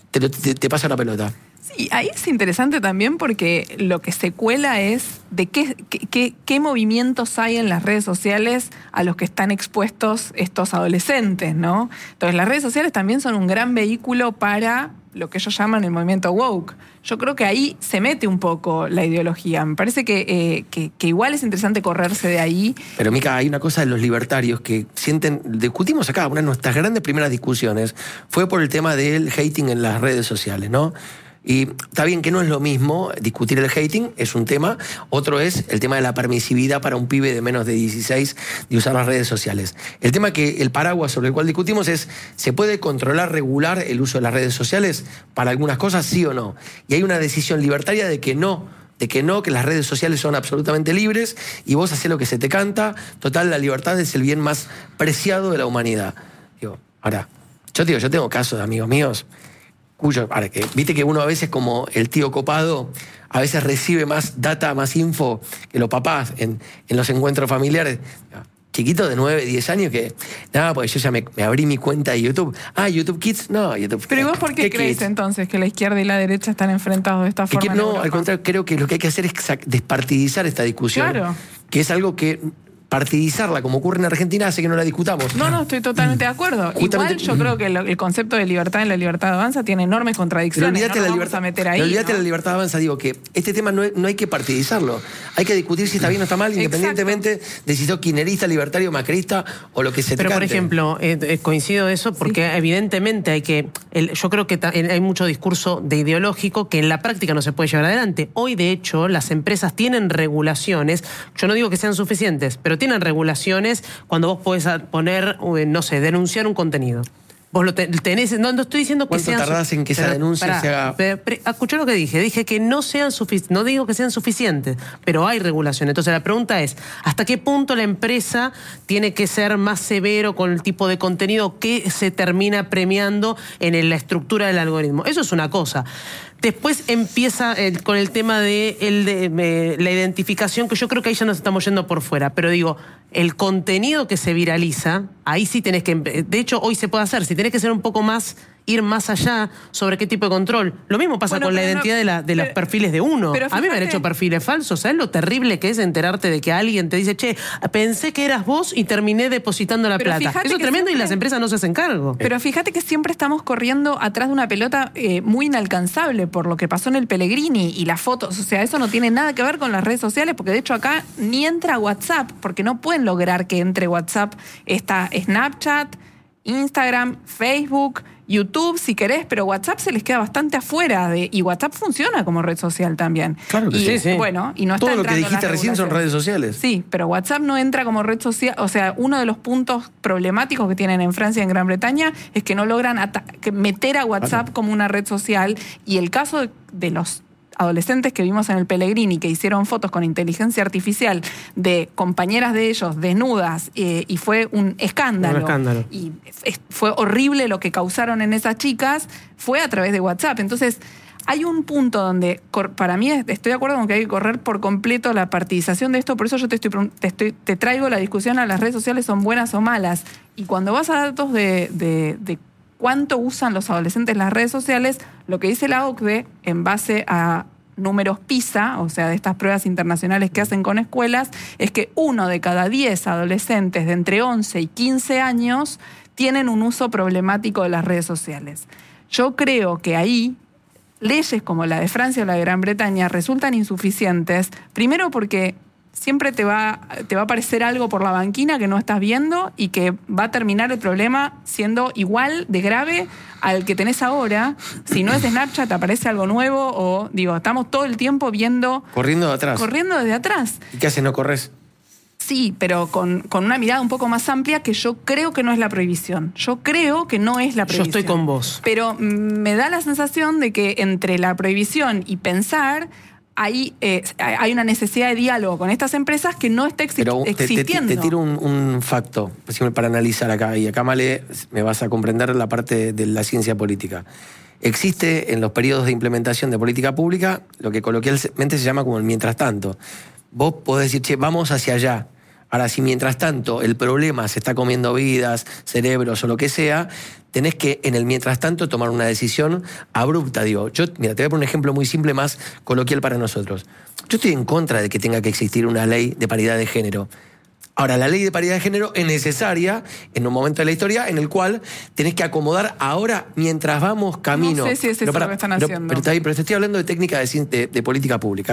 Te paso la pelota. Sí, ahí es interesante también porque lo que se cuela es de qué movimientos hay en las redes sociales a los que están expuestos estos adolescentes, ¿no? Entonces, las redes sociales también son un gran vehículo para lo que ellos llaman el movimiento woke. Yo creo que ahí se mete un poco la ideología. Me parece que igual es interesante correrse de ahí. Pero, Mica, hay una cosa de los libertarios que sienten... Discutimos acá, una de nuestras grandes primeras discusiones fue por el tema del hating en las redes sociales, ¿no? Y está bien que no es lo mismo discutir el hating, es un tema. Otro es el tema de la permisividad para un pibe de menos de 16 de usar las redes sociales. El tema que el paraguas sobre el cual discutimos es, ¿se puede controlar, regular el uso de las redes sociales para algunas cosas, sí o no? Y hay una decisión libertaria de que no, que las redes sociales son absolutamente libres y vos hacés lo que se te canta. Total, la libertad es el bien más preciado de la humanidad. Ahora, yo tengo casos de amigos míos ahora que viste que uno a veces, como el tío copado, a veces recibe más data, más info que los papás en los encuentros familiares. Chiquitos de 9, 10 años que, nada, porque yo ya me abrí mi cuenta de YouTube. YouTube Kids, no, YouTube. Pero ¿y vos por qué crees entonces que la izquierda y la derecha están enfrentados de esta forma? No, al contrario, creo que lo que hay que hacer es despartidizar esta discusión. Claro. Que es algo que partidizarla, como ocurre en Argentina, hace que no la discutamos. No, estoy totalmente de acuerdo. Igual yo creo que el concepto de libertad en la libertad avanza tiene enormes contradicciones. Pero olvídate, no vamos a meter ahí. Olvídate de la libertad avanza, digo que este tema no hay que partidizarlo. Hay que discutir si está bien o está mal, independientemente de si sos kirchnerista, libertario, macrista o lo que se te Pero, cante. por ejemplo, coincido eso porque evidentemente hay que... yo creo que hay mucho discurso de ideológico que en la práctica no se puede llevar adelante. Hoy, de hecho, las empresas tienen regulaciones, yo no digo que sean suficientes, pero tienen regulaciones cuando vos podés poner, no sé, denunciar un contenido. Vos lo tenés, no estoy diciendo que sean... ¿Cuánto tardás en que esa denuncia se haga? Escuchá lo que dije que no sean suficientes, no digo que sean suficientes, pero hay regulación. Entonces la pregunta es, ¿hasta qué punto la empresa tiene que ser más severo con el tipo de contenido que se termina premiando en la estructura del algoritmo? Eso es una cosa. Después empieza con el tema de la identificación, que yo creo que ahí ya nos estamos yendo por fuera. Pero digo, el contenido que se viraliza, ahí sí tenés que... De hecho, hoy se puede hacer. Si tenés que ser un poco más... ir más allá sobre qué tipo de control. Lo mismo pasa con la identidad de los perfiles de uno. Pero a mí me han hecho perfiles falsos. ¿Sabes lo terrible que es enterarte de que alguien te dice, che, pensé que eras vos y terminé depositando la plata? Eso es tremendo y las empresas no se hacen cargo. Pero fíjate que siempre estamos corriendo atrás de una pelota muy inalcanzable por lo que pasó en el Pellegrini y las fotos. O sea, eso no tiene nada que ver con las redes sociales, porque de hecho acá ni entra WhatsApp, porque no pueden lograr que entre WhatsApp. Está Snapchat, Instagram, Facebook, YouTube, si querés, pero WhatsApp se les queda bastante afuera y WhatsApp funciona como red social también. Claro que sí. Bueno, y no está todo lo que entrando dijiste en la recién son regulación. redes sociales. Sí, pero WhatsApp no entra como red social. O sea, uno de los puntos problemáticos que tienen en Francia y en Gran Bretaña es que no logran meter a WhatsApp como una red social. Y el caso de los adolescentes que vimos en el Pellegrini, que hicieron fotos con inteligencia artificial de compañeras de ellos desnudas, y fue un escándalo. Y fue horrible lo que causaron en esas chicas, fue a través de WhatsApp. Entonces, hay un punto donde, para mí, estoy de acuerdo con que hay que correr por completo la partidización de esto, por eso yo te traigo la discusión a las redes sociales, son buenas o malas. Y cuando vas a datos de cuánto usan los adolescentes las redes sociales, lo que dice la OCDE, en base a números PISA, o sea, de estas pruebas internacionales que hacen con escuelas, es que 1 de cada 10 adolescentes de entre 11 y 15 años tienen un uso problemático de las redes sociales. Yo creo que ahí leyes como la de Francia o la de Gran Bretaña resultan insuficientes, primero porque siempre te va a aparecer algo por la banquina que no estás viendo y que va a terminar el problema siendo igual de grave al que tenés ahora. Si no es de Snapchat, aparece algo nuevo o, estamos todo el tiempo viendo... Corriendo de atrás. Corriendo desde atrás. ¿Y qué haces? ¿No corres? Sí, pero con una mirada un poco más amplia que yo creo que no es la prohibición. Yo creo que no es la prohibición. Yo estoy con vos. Pero me da la sensación de que entre la prohibición y pensar... hay una necesidad de diálogo con estas empresas que no está existiendo. Te tiro un facto para analizar acá, y acá, Male, me vas a comprender la parte de la ciencia política. Existe en los periodos de implementación de política pública lo que coloquialmente se llama como el mientras tanto. Vos podés decir, che, vamos hacia allá. Ahora, si mientras tanto el problema se está comiendo vidas, cerebros o lo que sea, tenés que, en el mientras tanto, tomar una decisión abrupta. Mira, te voy a poner un ejemplo muy simple, más coloquial para nosotros. Yo estoy en contra de que tenga que existir una ley de paridad de género. Ahora, la ley de paridad de género es necesaria en un momento de la historia en el cual tenés que acomodar ahora mientras vamos camino. No sé si es eso lo que están haciendo. Pero te estoy hablando de técnica de política pública.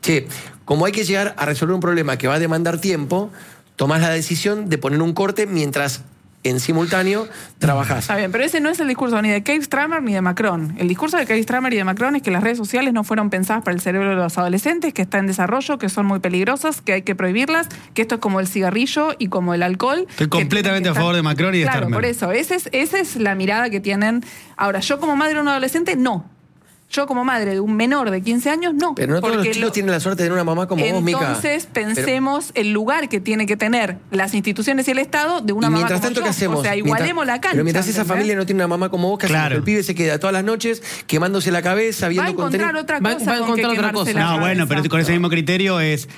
Como hay que llegar a resolver un problema que va a demandar tiempo, tomás la decisión de poner un corte mientras en simultáneo trabajás. Está bien, pero ese no es el discurso ni de Keir Starmer ni de Macron. El discurso de Keir Starmer y de Macron es que las redes sociales no fueron pensadas para el cerebro de los adolescentes, que está en desarrollo, que son muy peligrosas, que hay que prohibirlas, que esto es como el cigarrillo y como el alcohol. Estoy completamente a favor de Macron y de Claro, Starmer. por eso. Esa es la mirada que tienen. Ahora, yo como madre de un adolescente, no. Yo como madre de un menor de 15 años, no. Pero no todos los chicos tienen la suerte de tener una mamá como vos, Mica. Entonces pensemos el lugar que tiene que tener las instituciones y el Estado de una y mamá mientras como tanto, yo. ¿qué hacemos? O sea, igualemos la cancha. Pero mientras esa ¿entendés? familia no tiene una mamá como vos, ¿qué hacemos? Claro. El pibe se queda todas las noches quemándose la cabeza, Va a viendo encontrar contenido. otra Va a cosa. con encontrar que otra quemarse cosa. la No, cabeza. bueno, pero con ese mismo criterio es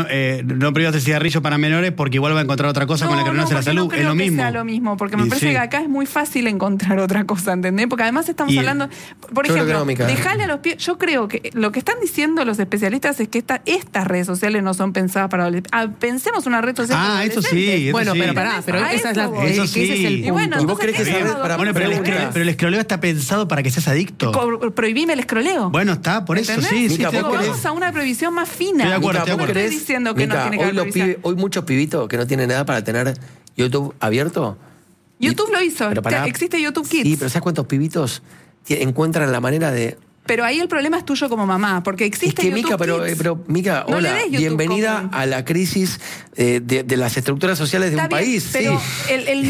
no prohíbas el cigarrillo para menores porque igual va a encontrar otra cosa con la que no nace la porque salud. no creo Es lo que mismo. sea lo mismo, porque me Y parece sí. que acá es muy fácil encontrar otra cosa, ¿entendés? Porque además estamos Y- hablando, por Yo creo que ejemplo, no, Mica. dejarle a los pies. Yo creo que lo que están diciendo los especialistas es que estas redes sociales no son pensadas para adolescentes. Pensemos una red social para Eso sí. adolescentes. Eso Bueno, sí. pero pará, pero A esa es la, eso voy. Eso que ese es el sí. punto. Y bueno, ¿Y vos entonces crees que esa tenemos red para- dos Bueno, pero preguntas? el escroleo está pensado para que seas adicto. Prohibime el escroleo. Bueno, está, por eso, ¿Entendés? sí, sí. Mica, estoy de ¿vos acuerdo. Vamos a una prohibición más fina. Estoy de acuerdo, Mica, estoy de ¿vos acuerdo. crees, Estoy diciendo que no Mica, tiene que hoy, haber prohibición. hoy muchos pibitos que no tienen edad para tener YouTube abierto? YouTube lo hizo. Pero pará. Existe YouTube Kids. Sí, pero ¿sabes cuántos pibitos encuentran la manera de... Pero ahí el problema es tuyo como mamá, porque Es existe que YouTube Mica, Kids. pero Mica, No le hola, des YouTube bienvenida como- a la crisis de las estructuras sociales de Está un bien, país. pero sí. el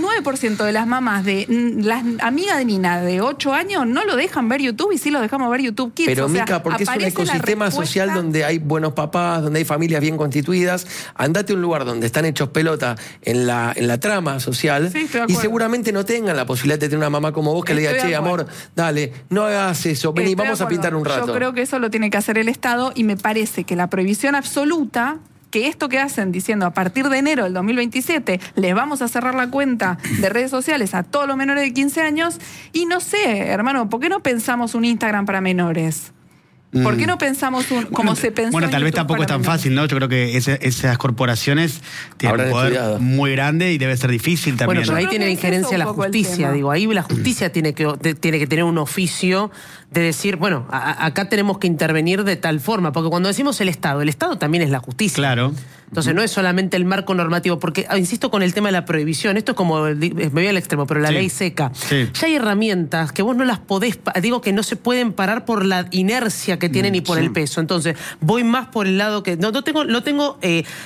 99% de las mamás de las amigas de Nina de 8 años no lo dejan ver YouTube y sí lo dejamos ver YouTube Kids. Pero O sea, Mica, porque es un aparece la ecosistema respuesta- social donde hay buenos papás, donde hay familias bien constituidas. Andate a un lugar donde están hechos pelota en la trama social Sí, estoy de y acuerdo. seguramente no tengan la posibilidad de tener una mamá como vos que le diga, Estoy de che, acuerdo. amor, dale, no hagas eso, vení, Estoy de vamos a acuerdo. pintar un rato. Yo creo que eso lo tiene que hacer el Estado y me parece que la prohibición absoluta, que esto que hacen diciendo a partir de enero del 2027 les vamos a cerrar la cuenta de redes sociales a todos los menores de 15 años y no sé, hermano, ¿por qué no pensamos un Instagram para menores? ¿Por qué no pensamos como se pensó Bueno, en tal vez YouTube tampoco es para tan menores? fácil, ¿no? Yo creo que esas corporaciones tienen Habrán un poder estudiado. muy grande y debe ser difícil también. Bueno, pero ahí Yo creo tiene que injerencia ese es la un poco el justicia, tema. digo, ahí la justicia tiene que tener un oficio de decir, bueno, acá tenemos que intervenir de tal forma, porque cuando decimos el Estado también es la justicia. Claro. Entonces no es solamente el marco normativo, porque insisto con el tema de la prohibición, esto es como, me voy al extremo, pero la Sí. ley seca. Sí. Ya hay herramientas que vos no las podés, digo que no se pueden parar por la inercia que tienen y por el peso. Entonces voy más por el lado que, no tengo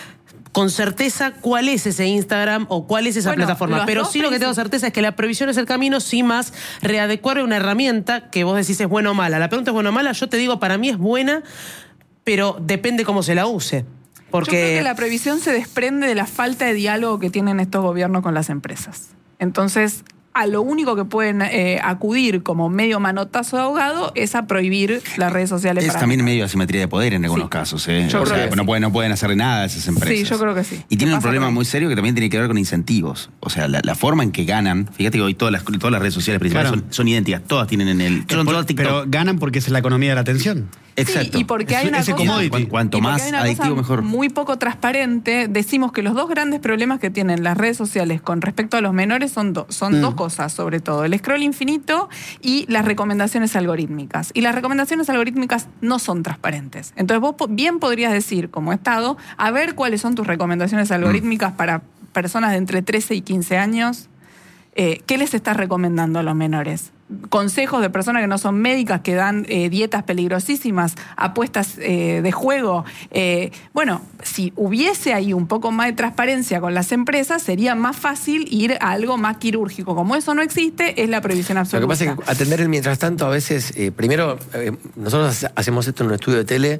con certeza cuál es ese Instagram o cuál es esa Bueno, plataforma. los Pero dos sí lo que tengo certeza es que la prohibición es el camino, sí más readecuar una herramienta que vos decís es buena o mala. La pregunta es buena o mala, yo te digo, para mí es buena, pero depende cómo se la use. Porque Yo creo que la prohibición se desprende de la falta de diálogo que tienen estos gobiernos con las empresas. Entonces, a lo único que pueden acudir como medio manotazo de ahogado es a prohibir las redes sociales. Es para también menores. medio asimetría de poder en algunos Sí. casos. Yo O creo sea, que no, sí. no pueden hacer nada esas empresas. Sí, yo creo que sí. Y tienen un Pasa problema por ahí. muy serio que también tiene que ver con incentivos. O sea, la forma en que ganan. Fíjate que hoy todas las redes sociales principales Claro. son idénticas. Todas tienen en el. Son todas TikTok. Pero ganan porque es la economía de la atención. Exacto. Sí, y porque hay una Ese cosa, commodity. Cuanto y porque más hay una adictivo, cosa mejor. muy poco transparente. Decimos que los dos grandes problemas que tienen las redes sociales con respecto a los menores son dos cosas, sobre todo. El scroll infinito y las recomendaciones algorítmicas. Y las recomendaciones algorítmicas no son transparentes. Entonces vos bien podrías decir, como Estado, a ver cuáles son tus recomendaciones algorítmicas para personas de entre 13 y 15 años. ¿Qué les estás recomendando a los menores? Consejos de personas que no son médicas, que dan dietas peligrosísimas, apuestas de juego. Bueno, si hubiese ahí un poco más de transparencia con las empresas, sería más fácil ir a algo más quirúrgico. Como eso no existe, es la prohibición Lo absoluta. que pasa es que atender el mientras tanto a veces, primero, nosotros hacemos esto en un estudio de tele,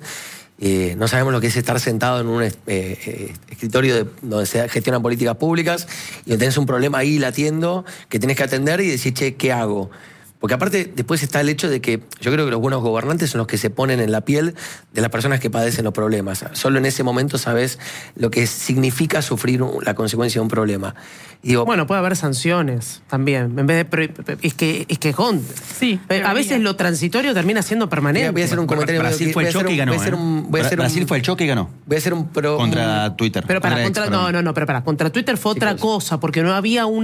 no sabemos lo que es estar sentado en un escritorio donde se gestionan políticas públicas y donde tenés un problema ahí latiendo que tenés que atender y decir, che, ¿qué hago? Porque aparte después está el hecho de que yo creo que los buenos gobernantes son los que se ponen en la piel de las personas que padecen los problemas. Solo en ese momento sabes lo que significa sufrir la consecuencia de un problema. Y digo, bueno, puede haber sanciones también. En vez de es que Sí, a debería. veces lo transitorio termina siendo permanente. voy a hacer un comentario. Brasil fue el choque y ganó. Brasil fue el choque y ganó. Voy a hacer un Contra Twitter. Pero contra Twitter fue otra cosa, porque no había un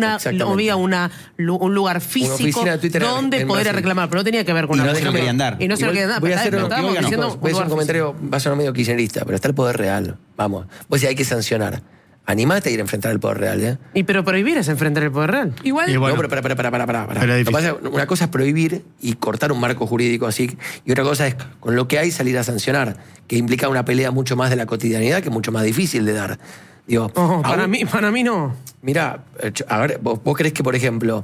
lugar físico oficina de Twitter donde en poder Brasil. reclamar, pero no tenía que ver con Y no una se lo querían dar. Y no se lo querían dar. Voy a hacer, pero un, estábamos diciendo voy a hacer un lugar comentario, va a sonar medio kirchnerista, pero está el poder real. Vamos. Vos decís, hay que sancionar. animate a ir a enfrentar el poder real, ¿eh? Y pero prohibir es enfrentar el poder real. Igual, Y bueno, No, pero para. Pero es Lo que pasa es que una cosa es prohibir y cortar un marco jurídico así, y otra cosa es con lo que hay salir a sancionar, que implica una pelea mucho más de la cotidianidad, que es mucho más difícil de dar. Digo, Oh, para aún- mí no. Mirá, a ver, ¿vos creés que, por ejemplo,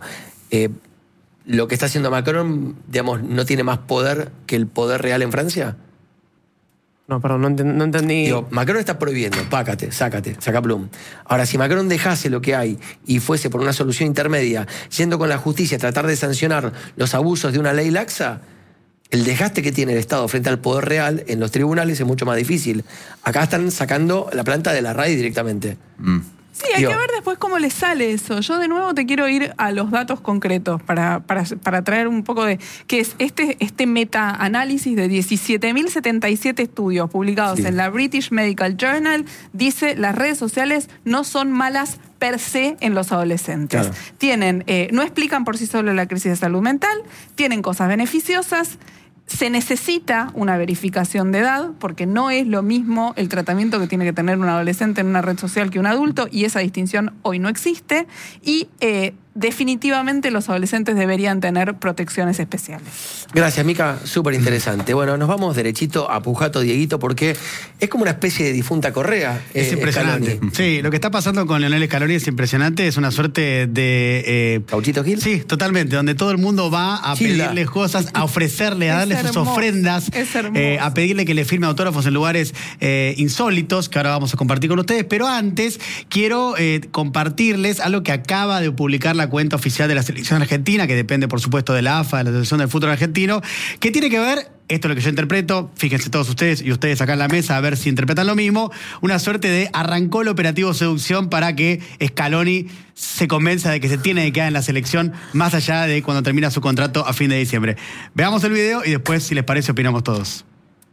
lo que está haciendo Macron, digamos, no tiene más poder que el poder real en Francia? No, perdón, no entendí. Digo, Macron está prohibiendo, saca plum. Ahora, si Macron dejase lo que hay y fuese por una solución intermedia, yendo con la justicia a tratar de sancionar los abusos de una ley laxa, el desgaste que tiene el Estado frente al poder real en los tribunales es mucho más difícil. Acá están sacando la planta de la raíz directamente. sí, hay Digo, que ver después cómo les sale eso. Yo de nuevo te quiero ir a los datos concretos para traer un poco de... que es este meta-análisis de 17.077 estudios publicados Sí. en la British Medical Journal. Dice, las redes sociales no son malas per se en los adolescentes. Claro. Tienen, no explican por sí solos la crisis de salud mental, tienen cosas beneficiosas. Se necesita una verificación de edad, porque no es lo mismo el tratamiento que tiene que tener un adolescente en una red social que un adulto, y esa distinción hoy no existe. Y definitivamente los adolescentes deberían tener protecciones especiales. Gracias, Mica, súper interesante. Bueno, nos vamos derechito a Pujato Dieguito, porque es como una especie de difunta Correa. Es impresionante. Scaloni. Sí, lo que está pasando con Leonel Scaloni es impresionante. Es una suerte de... ¿Cauchito Gil? Sí, totalmente. Donde todo el mundo va a Gilda. pedirle cosas, a ofrecerle, a Es darle sus hermoso, ofrendas, es hermoso. a pedirle que le firme autógrafos en lugares insólitos, que ahora vamos a compartir con ustedes. Pero antes, quiero compartirles algo que acaba de publicar la cuenta oficial de la selección argentina, que depende, por supuesto, de la AFA, de la Asociación del Fútbol Argentino, que tiene que ver, esto es lo que yo interpreto, fíjense todos ustedes y ustedes acá en la mesa a ver si interpretan lo mismo, una suerte de arrancó el operativo seducción para que Scaloni se convenza de que se tiene que quedar en la selección más allá de cuando termina su contrato a fin de diciembre. Veamos el video y después, si les parece, opinamos todos.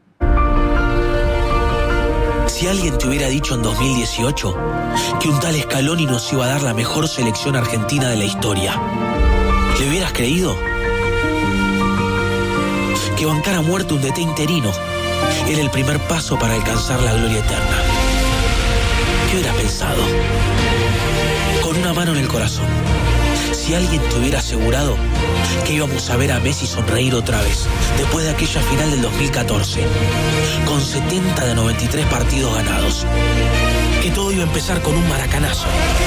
Si alguien te hubiera dicho en 2018 que un tal Scaloni nos iba a dar la mejor selección argentina de la historia, ¿le hubieras creído? Que bancar a muerte un DT interino era el primer paso para alcanzar la gloria eterna. ¿Qué hubieras pensado? Con una mano en el corazón, si alguien te hubiera asegurado que íbamos a ver a Messi sonreír otra vez después de aquella final del 2014, con 70 de 93 partidos ganados, que todo iba a empezar con un maracanazo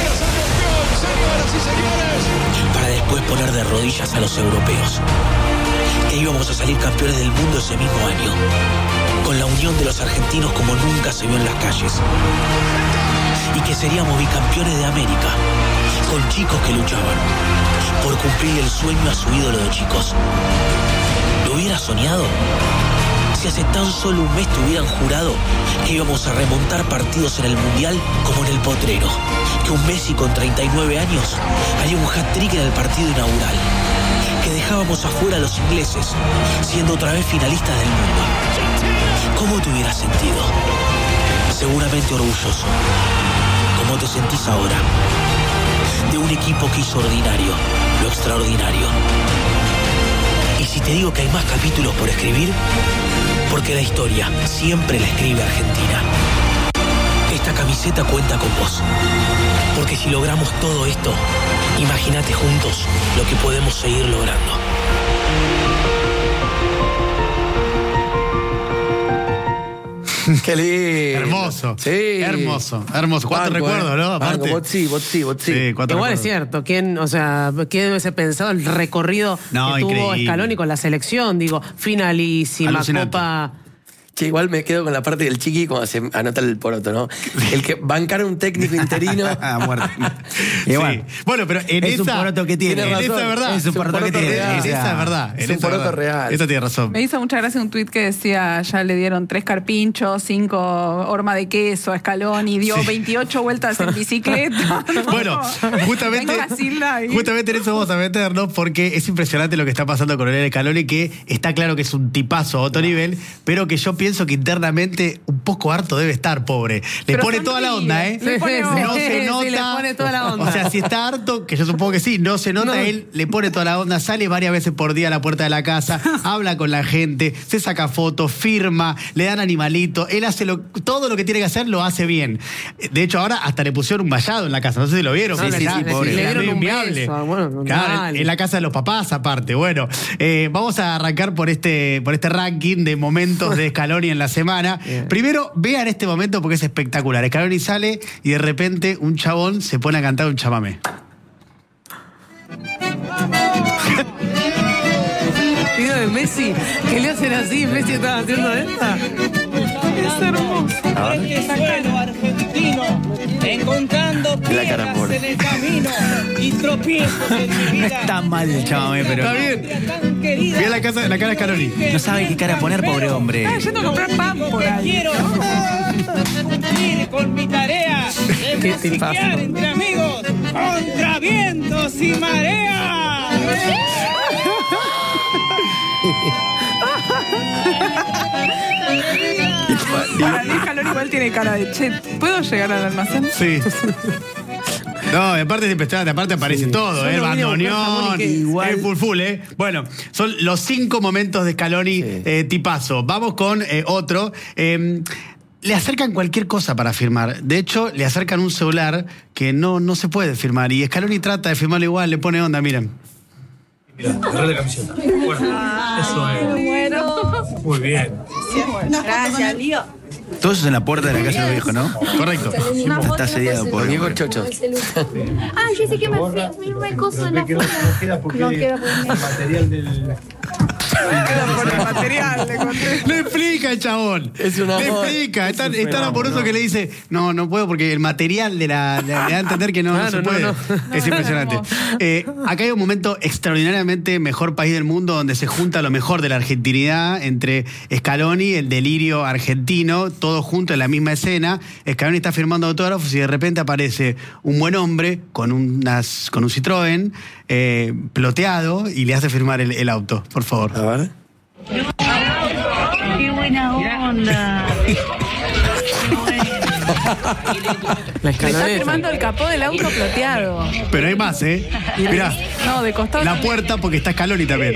para después poner de rodillas a los europeos, que íbamos a salir campeones del mundo ese mismo año, con la unión de los argentinos como nunca se vio en las calles, y que seríamos bicampeones de América, con chicos que luchaban por cumplir el sueño a su ídolo de chicos. ¿Lo hubieras soñado? Si hace tan solo un mes te hubieran jurado que íbamos a remontar partidos en el Mundial como en el Potrero, que un Messi con 39 años haría un hat-trick en el partido inaugural, que dejábamos afuera a los ingleses, siendo otra vez finalistas del mundo, ¿cómo te hubieras sentido? Seguramente orgulloso, como te sentís ahora, de un equipo que hizo ordinario lo extraordinario. Y si te digo que hay más capítulos por escribir, porque la historia siempre la escribe Argentina. Esta camiseta cuenta con vos, porque si logramos todo esto, imagínate juntos lo que podemos seguir logrando. Qué lindo. Hermoso. Sí. Hermoso. ¿Cuánto recuerdo, no? Aparte. Vos sí. Sí, cuánto Igual recuerdo. es cierto, ¿quién hubiese pensado el recorrido No, que tuvo increíble. Scaloni con la selección? Digo, finalísima, Alucinante. Copa. Che, igual me quedo con la parte del chiqui cuando se anota el poroto, ¿no? El que bancar a un técnico interino. A muerte. Sí. Bueno, pero en Es un esa... poroto que tiene. En esa razón. es verdad. Es un poroto que tiene. real. En O sea, esa es verdad. es en un esa poroto verdad. real. Esa tiene razón. Me hizo mucha gracia un tuit que decía, ya le dieron 3 carpinchos, 5 horma de queso a Scaloni, dio 28 vueltas en bicicleta. Bueno, justamente, Venga, Silda, ahí. justamente en eso vamos a meternos porque es impresionante lo que está pasando con el Scaloni, que está claro que es un tipazo a otro nivel, pero que yo pienso que internamente un poco harto debe estar, pobre. Le Pero pone sonríe, toda la onda, ¿eh? le pone onda. No se nota. Sí, le pone toda la onda. O sea, si está harto, que yo supongo que sí, no se nota, él le pone toda la onda, sale varias veces por día a la puerta de la casa, habla con la gente, se saca fotos, firma, le dan animalitos, él hace todo lo que tiene que hacer, lo hace bien. De hecho, ahora hasta le pusieron un vallado en la casa, no sé si lo vieron. Sí, pobre. Le dieron un inviable. beso, bueno, Claro, mal. en la casa de los papás, aparte. Bueno, vamos a arrancar por este ranking de momentos de Scaloni en la semana. Bien. Primero, vean este momento porque es espectacular. Scaloni sale y de repente un chabón se pone a cantar un chamamé. Video de Messi, que le hacen así, Messi estaba haciendo esta. Es hermoso. Este suelo argentino, encontrando La cara piedras pobre. en el camino y tropiezos en mi vida. Está mal el chamamé, pero Está bien. Tan querida, Vean la cara de Scaloni. no sabe qué cara poner, pobre hombre. Estaba yendo a comprar pan por ahí. quiero cumplir con mi tarea de ¿Qué te pasa? musiquear entre amigos contra vientos y mareas. Para mí, Scaloni igual tiene cara de che. ¿Puedo llegar al almacén? Sí. No, aparte es impresionante, aparte aparece todo, el Yo lo vine a buscar bandoneón, jamón y queso. igual full, Bueno, son los 5 momentos de Scaloni tipazo. Vamos con otro. Le acercan cualquier cosa para firmar. De hecho, le acercan un celular que no se puede firmar. Y Scaloni trata de firmarlo igual, le pone onda, miren. Agarrá la camiseta. Bueno, eso es. Muy bien. Gracias, Lío. Todo eso es en la puerta de la casa de los viejos, ¿no? Correcto. Está asediado por Diego Chocho. Ah, yo sé que me coso en la Que no queda porque No queda el material del... Queda por el material, le conté. Le explica el chabón. Es un amor. Le explica. Es tan amoroso que le dice, no puedo porque el material le da a entender que no Claro, se no, puede. no. Es impresionante. Acá hay un momento extraordinariamente mejor país del mundo donde se junta lo mejor de la argentinidad entre Scaloni, el delirio argentino, todos juntos en la misma escena. Scaloni está firmando autógrafos y de repente aparece un buen hombre con un Citroën ploteado y le hace firmar el auto. Por favor. A ver. Qué buena onda. La Me está escaloneta. firmando el capó del auto ploteado. Pero hay más, ¿eh? Mirá, No, de costado. la puerta porque está Scaloni también.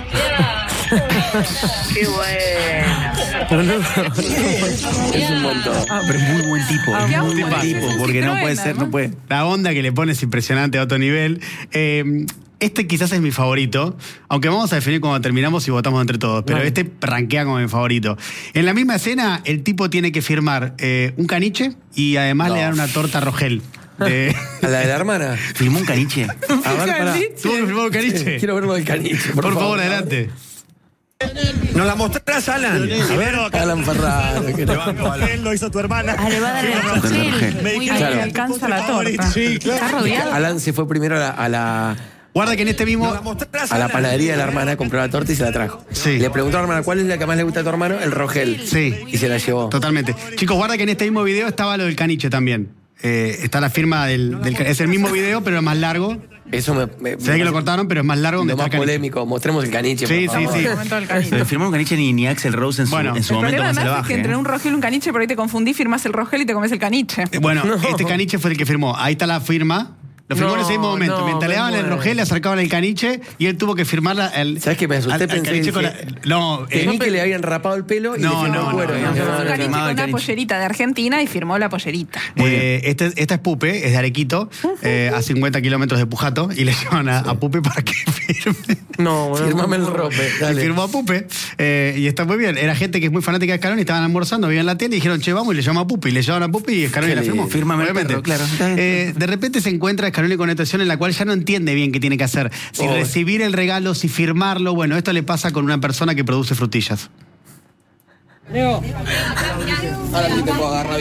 Qué buena. Pero no, Es un montón. Pero es muy buen tipo, qué es muy amor, buen tipo, es un porque no Citroën, puede ser, además. no puede. La onda que le pone es impresionante a otro nivel. Este quizás es mi favorito, aunque vamos a definir cuando terminamos y votamos entre todos, pero Vale. este rankea como mi favorito. En la misma escena, el tipo tiene que firmar un caniche y además le dan una torta Rogel. ¿A la de la hermana? ¿Filmó un caniche? A ver, pará. ¿Tuvo que firmar un caniche? Quiero verlo del caniche. Por favor, adelante. ¿Nos la mostrás, Alan? A ver, Alan Ferraro. que no- lo hizo tu hermana. Ah, le va a dar el Rogel. Muy Ahí Claro. le alcanza la torta. Sí, claro. Está rodeado. Alan se fue primero a la Guarda que en este mismo... a la panadería de la hermana, compró la torta y se la trajo. Sí. Le preguntó a la hermana, ¿cuál es la que más le gusta a tu hermano? El Rogel. Sí. Y se la llevó. Totalmente. Chicos, guarda que en este mismo video estaba lo del caniche también. Está la firma es el mismo video, pero es más largo. Eso Se ve que lo cortaron, pero es más largo donde lo está más el caniche. polémico. Mostremos el caniche. Sí, por sí, favor. sí. El momento del caniche. Pero firmó un caniche ni Axel Rose en su, Bueno. en su El momento problema más además es salvaje. que entre ¿eh? un Rogel y un caniche, por ahí te confundís, firmás el Rogel y te comes el caniche. Bueno, este caniche fue el que firmó. Ahí está la firma. Lo firmó en ese mismo momento. Mientras le daban el Rogel, le acercaban el caniche y él tuvo que firmar ¿Sabes qué me asusté? al Pensé caniche que con no, temí que le habían rapado el pelo y No, le firmó no, el cuero. no, Firmó un caniche firmado con el una caniche. pollerita de Argentina y firmó la pollerita. esta es Pupe, es de Arequito, a 50 kilómetros de Pujato, y le llevan a Pupe para que firme. no, boludo. Fírmame el rope. Y Dale. firmó a Pupe, y está muy bien. Era gente que es muy fanática de Scaloni, estaban almorzando, veían la tele y dijeron, che, vamos, y le llamamos a Pupe. Y le llamaron a Pupe y Scaloni la firmó. Fírmame el obviamente. perro, claro. De repente se encuentra Scaloni con una situación en la cual ya no entiende bien qué tiene que hacer. Si recibir el regalo, si firmarlo. Bueno, esto le pasa con una persona que produce frutillas. Leo, Ahora sí te puedo agarrar.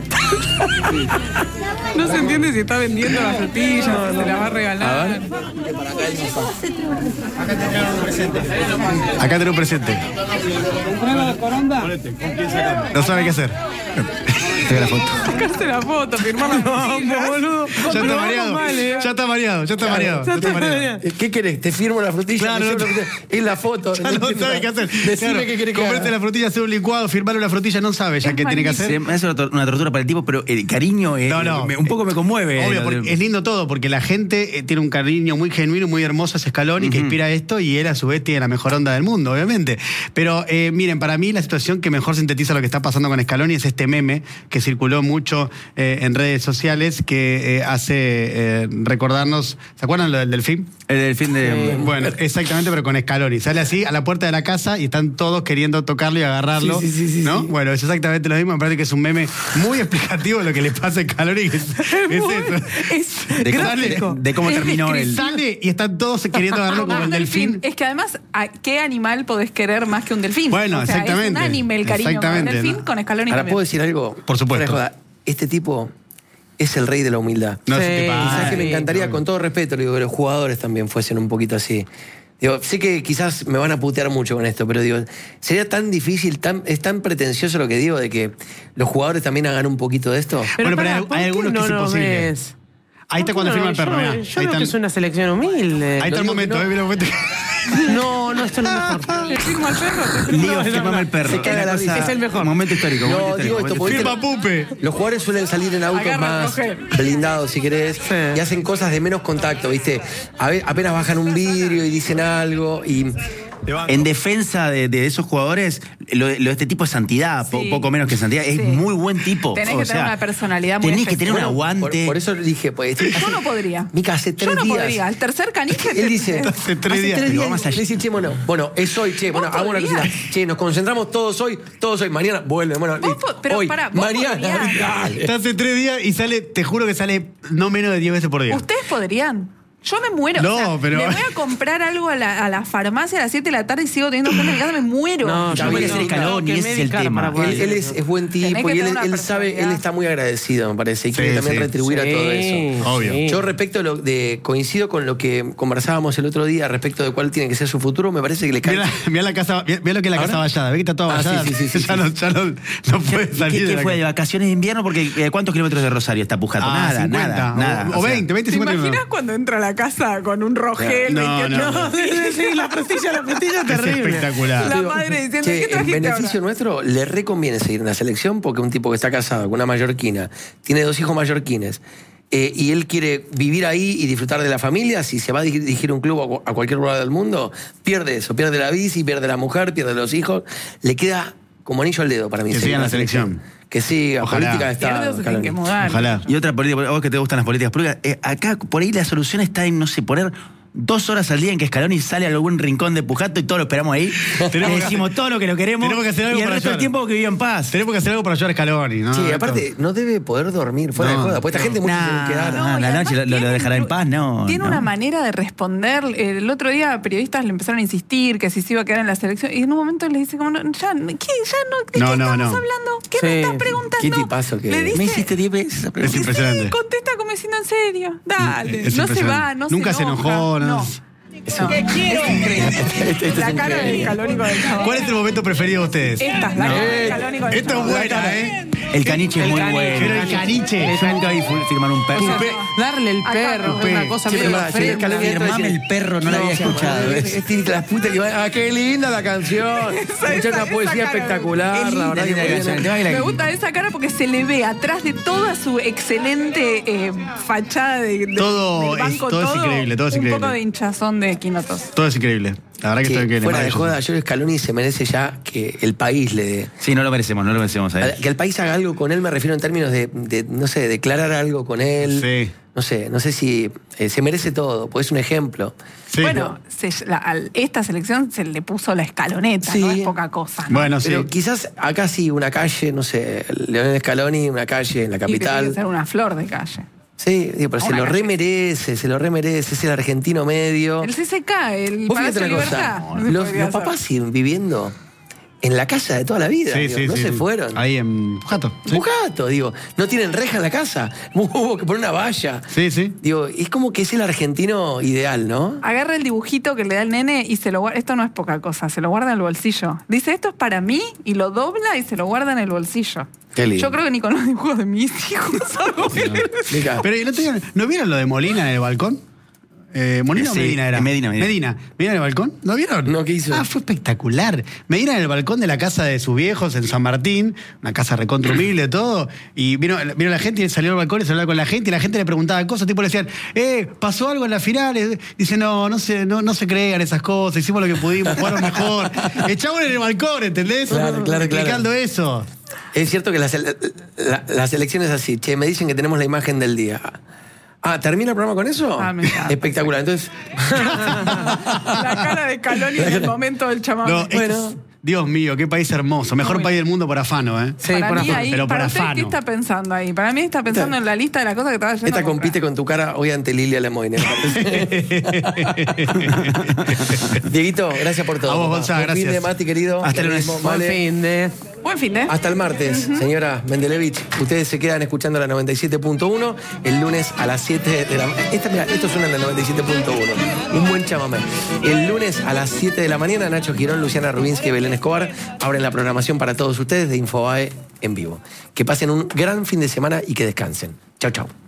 No se entiende si está vendiendo las frutillas, si se la va a regalar. Acá tenemos un presente. ¿prueba la coronda? No sabe qué hacer. Pega la foto. Sacarse la foto, firmarla. No, boludo. Ya está mareado. Ya está mareado, ya está mareado. Ya está mareado. ¿Qué querés? ¿Te firmo la frutilla? Claro, Me no llevo la frutilla. Es la foto. Ya no sabe qué hacer. Decime Claro, qué querés que comprarte haga. la frutilla, hacer un licuado, firmarle una frutilla, no sabe ya qué tiene que hacer. Es una tortura para el tipo, pero el cariño un poco me conmueve. Obvio, porque es lindo todo, porque la gente tiene un cariño muy genuino, muy hermoso a Scaloni, que inspira esto, y él a su vez tiene la mejor onda del mundo, obviamente. Pero miren, para mí la situación que mejor sintetiza lo que está pasando con Scaloni es este meme que circuló mucho en redes sociales, que hace recordarnos, ¿se acuerdan lo del delfín? El delfín de... Bueno, exactamente, pero con Scaloni. Sale así a la puerta de la casa y están todos queriendo tocarlo y agarrarlo, ¿no? Bueno, es exactamente lo mismo. Me parece que es un meme muy explicativo de lo que le pasa a Scaloni. De cómo terminó el... el... Sale y están todos queriendo agarrarlo como el delfín. Es que además, ¿qué animal podés querer más que un delfín? Bueno, o sea, exactamente. Es un anime el cariño con el delfín, ¿no? con Scaloni Ahora, también. ¿puedo decir algo? Por supuesto. Este tipo es el rey de la humildad. No Sí. sé qué Y pasa. sabes que me encantaría, con todo respeto, le digo, que los jugadores también fuesen un poquito así. Digo, sé que quizás me van a putear mucho con esto, pero digo, sería tan difícil, es tan pretencioso lo que digo de que los jugadores también hagan un poquito de esto. Bueno, pero pará, ¿por hay qué algunos que no es lo imposible. ves? Ahí está cuando firma el perro, mirá. Yo creo que es una selección humilde. Ahí está el momento, mira el momento. No, esto es lo mejor. ¿Le firmo al perro? Lío, firmame el perro. Se caga la risa. Es el mejor. Momento histórico. No, momento digo histórico, esto momento porque Firma Pupe. los jugadores suelen salir en autos Agarra, más coge. blindados, si querés, y hacen cosas de menos contacto, ¿viste? Apenas bajan un vidrio y dicen algo y... En defensa de esos jugadores, lo de este tipo es santidad, Sí. poco menos que santidad. Es Sí. muy buen tipo. Tenés O que sea, tener una personalidad muy tenés que tener un especial. aguante. Por eso le dije, pues... Yo no podría. Mica, hace 3 Yo no días... podría. El tercer caniche... Él dice, Hace 3 días. días, Vamos allá. le dice, che, bueno, es hoy, che, bueno, hagamos una podrías? cosita. Che, nos concentramos todos hoy, mañana vuelve, bueno, Vos listo. pero hoy, pará, vos mañana, podrías. dale. Está hace 3 días y sale, te juro que sale no menos de 10 veces por día. ¿Ustedes podrían? Yo me muero. No, o sea, pero- me voy a comprar algo a la farmacia a las 7 de la tarde y sigo teniendo gente en mi casa, me muero. No, yo voy a ser Scaloni, ese es el tema. Él es buen Tenés tipo que y él, tener una él sabe, él personalidad. está muy agradecido, me parece, y quiere Sí, también sí. retribuir a todo eso. Obvio. Yo respecto coincido con lo que conversábamos el otro día respecto de cuál tiene que ser su futuro, me parece que le cae. Mirá la casa, mirá lo que es la ¿Ahora? casa vallada. ¿Ves que está toda Ah, vallada? sí, Ya no puede salir ¿Qué de la fue? ¿De casa. vacaciones de invierno? Porque ¿cuántos kilómetros de Rosario está Pujato? Ah, Nada, 50. nada. O sea, 20, ¿Te 50. imaginas cuando entra a la casa con un Rogel? No, 28? no. Sí, la frutilla Es terrible. espectacular. La madre diciendo, Che, ¿qué en trajiste beneficio ahora? nuestro, le reconviene seguir en la selección porque un tipo que está casado con una mallorquina, tiene 2 hijos mallorquines, y él quiere vivir ahí y disfrutar de la familia, si se va a dirigir un club a cualquier lugar del mundo, pierde eso, pierde la bici, pierde la mujer, pierde los hijos, le queda como anillo al dedo para mí. Que seguir siga en en la selección. Que siga, Ojalá. política de Pierde o Estado. se tiene que mudar. Ojalá. Y otra política, vos que te gustan las políticas públicas, acá por ahí la solución está en, no sé, poner 2 horas al día en que Scaloni sale a algún rincón de Pujato y todos lo esperamos ahí. Le decimos todo lo que lo queremos tenemos que hacer algo y el para resto del ayudar. tiempo que viva en paz. Tenemos que hacer algo para ayudar a Scaloni, ¿no? Sí, aparte, no debe poder dormir fuera No, de joda, porque esta gente mucho se debe quedar. No, y la además noche lo tiene- dejará en paz, no. Tiene no. una manera de responder. El otro día periodistas le empezaron a insistir que si se iba a quedar en la selección. Y en un momento le dice como, ¿qué? ¿Ya no? ¿De qué No, estamos no. hablando? ¿Qué Sí. me estás preguntando? ¿Qué tipazo que Le es? dice, Me hiciste 10 veces esa Es pregunta. impresionante. Sí, contesta como diciendo en serio. Dale, Es no se impresionante. va, no Nunca se enoja. enojó, no. ¿Qué quiero? Este es La cara increíble. del calónico del chabón. ¿Cuál es el momento preferido de ustedes? Esta es la cara del calónico del Esto es chabón. buena, ¿eh? El caniche es muy caniche. bueno. Pero el caniche. Yo nunca vi firmar un perro. O sea, darle el perro, Acá, es una cosa Sí, medio pero enferma. Scaloni entra y Firmame dice, el perro, no la había escuchado. ¿ves? La puta que va. ¡Ah, qué linda la canción! Escuchar una poesía cara. espectacular, Es la verdad que linda muy la bien. canción. El tema es Me que gusta esa cara porque se le ve atrás de toda su excelente fachada de Todo del banco, es increíble, todo es un increíble. poco de hinchazón de quinotos. Todo es increíble. La verdad que Que estoy increíble. fuera de maravilloso. joda, yo Scaloni se merece ya que el país le dé. Sí, no lo merecemos a él. Que el país haga algo con él, me refiero en términos de no sé, declarar algo con él. Sí. No sé si se merece todo, porque es un ejemplo. Sí. Bueno, esta selección se le puso la escaloneta, Sí. no es poca cosa. ¿no? Bueno, sí. Pero quizás acá sí, una calle, no sé, Leonel Scaloni, una calle en la Y tiene que capital. ser una flor de calle. Sí, digo, pero se Una lo calle. remerece, es el argentino medio. El CCK, el Vos Palacio fíjate de una Libertad. cosa, no se los podría papás hacer. siguen viviendo en la casa de toda la vida. Sí, digo, sí, no sí. se fueron. Ahí en Pujato. Sí. Pujato, digo. No tienen reja en la casa. Hubo que poner una valla. Sí, sí. Digo, es como que es el argentino ideal, ¿no? Agarra el dibujito que le da el nene y se lo guarda. Esto no es poca cosa, se lo guarda en el bolsillo. Dice, esto es para mí, y lo dobla y se lo guarda en el bolsillo. Qué lindo. Yo creo que ni con los dibujos de mis hijos hago bien. Mica, Pero ¿no vieron lo de Molina en el balcón? ¿Molina o Sí, Medina era? Medina. ¿Medina en el balcón? ¿No vieron? No, ¿qué hizo? Ah, fue espectacular. Medina en el balcón de la casa de sus viejos en San Martín, una casa recontra humilde, todo. Y vino la gente y salió al balcón y se hablaba con la gente y la gente le preguntaba cosas, tipo le decían, ¿pasó algo en la final? Dice, no se crean esas cosas, hicimos lo que pudimos, jugaron mejor. Echaban en el balcón, ¿entendés? Claro. Explicando eso. Es cierto que las elecciones así. Che, me dicen que tenemos la imagen del día. Ah, ¿termina el programa con eso? Ah, me encanta. Espectacular. Entonces, La cara de Caloni en el momento del chamamé. No, Dios mío, qué país hermoso. Mejor país del mundo por afano, ¿eh? Sí, para por mí afano. ahí, Pero por para usted, afano. ¿qué está pensando ahí? Para mí está pensando en la lista de las cosas que estaba yendo esta a comprar. compite con tu cara hoy ante Lilia Lemoyne. Dieguito, gracias por todo. A vos, papá. Gonza, Buen fin gracias. de Mati, querido. Hasta el Lo lunes. mismo, Buen Male. fin de... Buen fin, ¿eh? Hasta el martes, señora Mendelevich. Ustedes se quedan escuchando la 97.1 el lunes a las 7 de la mañana. Esto suena en la 97.1. Un buen chamamé. El lunes a las 7 de la mañana, Nacho Girón, Luciana Rubinsky y Belén Escobar abren la programación para todos ustedes de Infobae en vivo. Que pasen un gran fin de semana y que descansen. Chau, chau.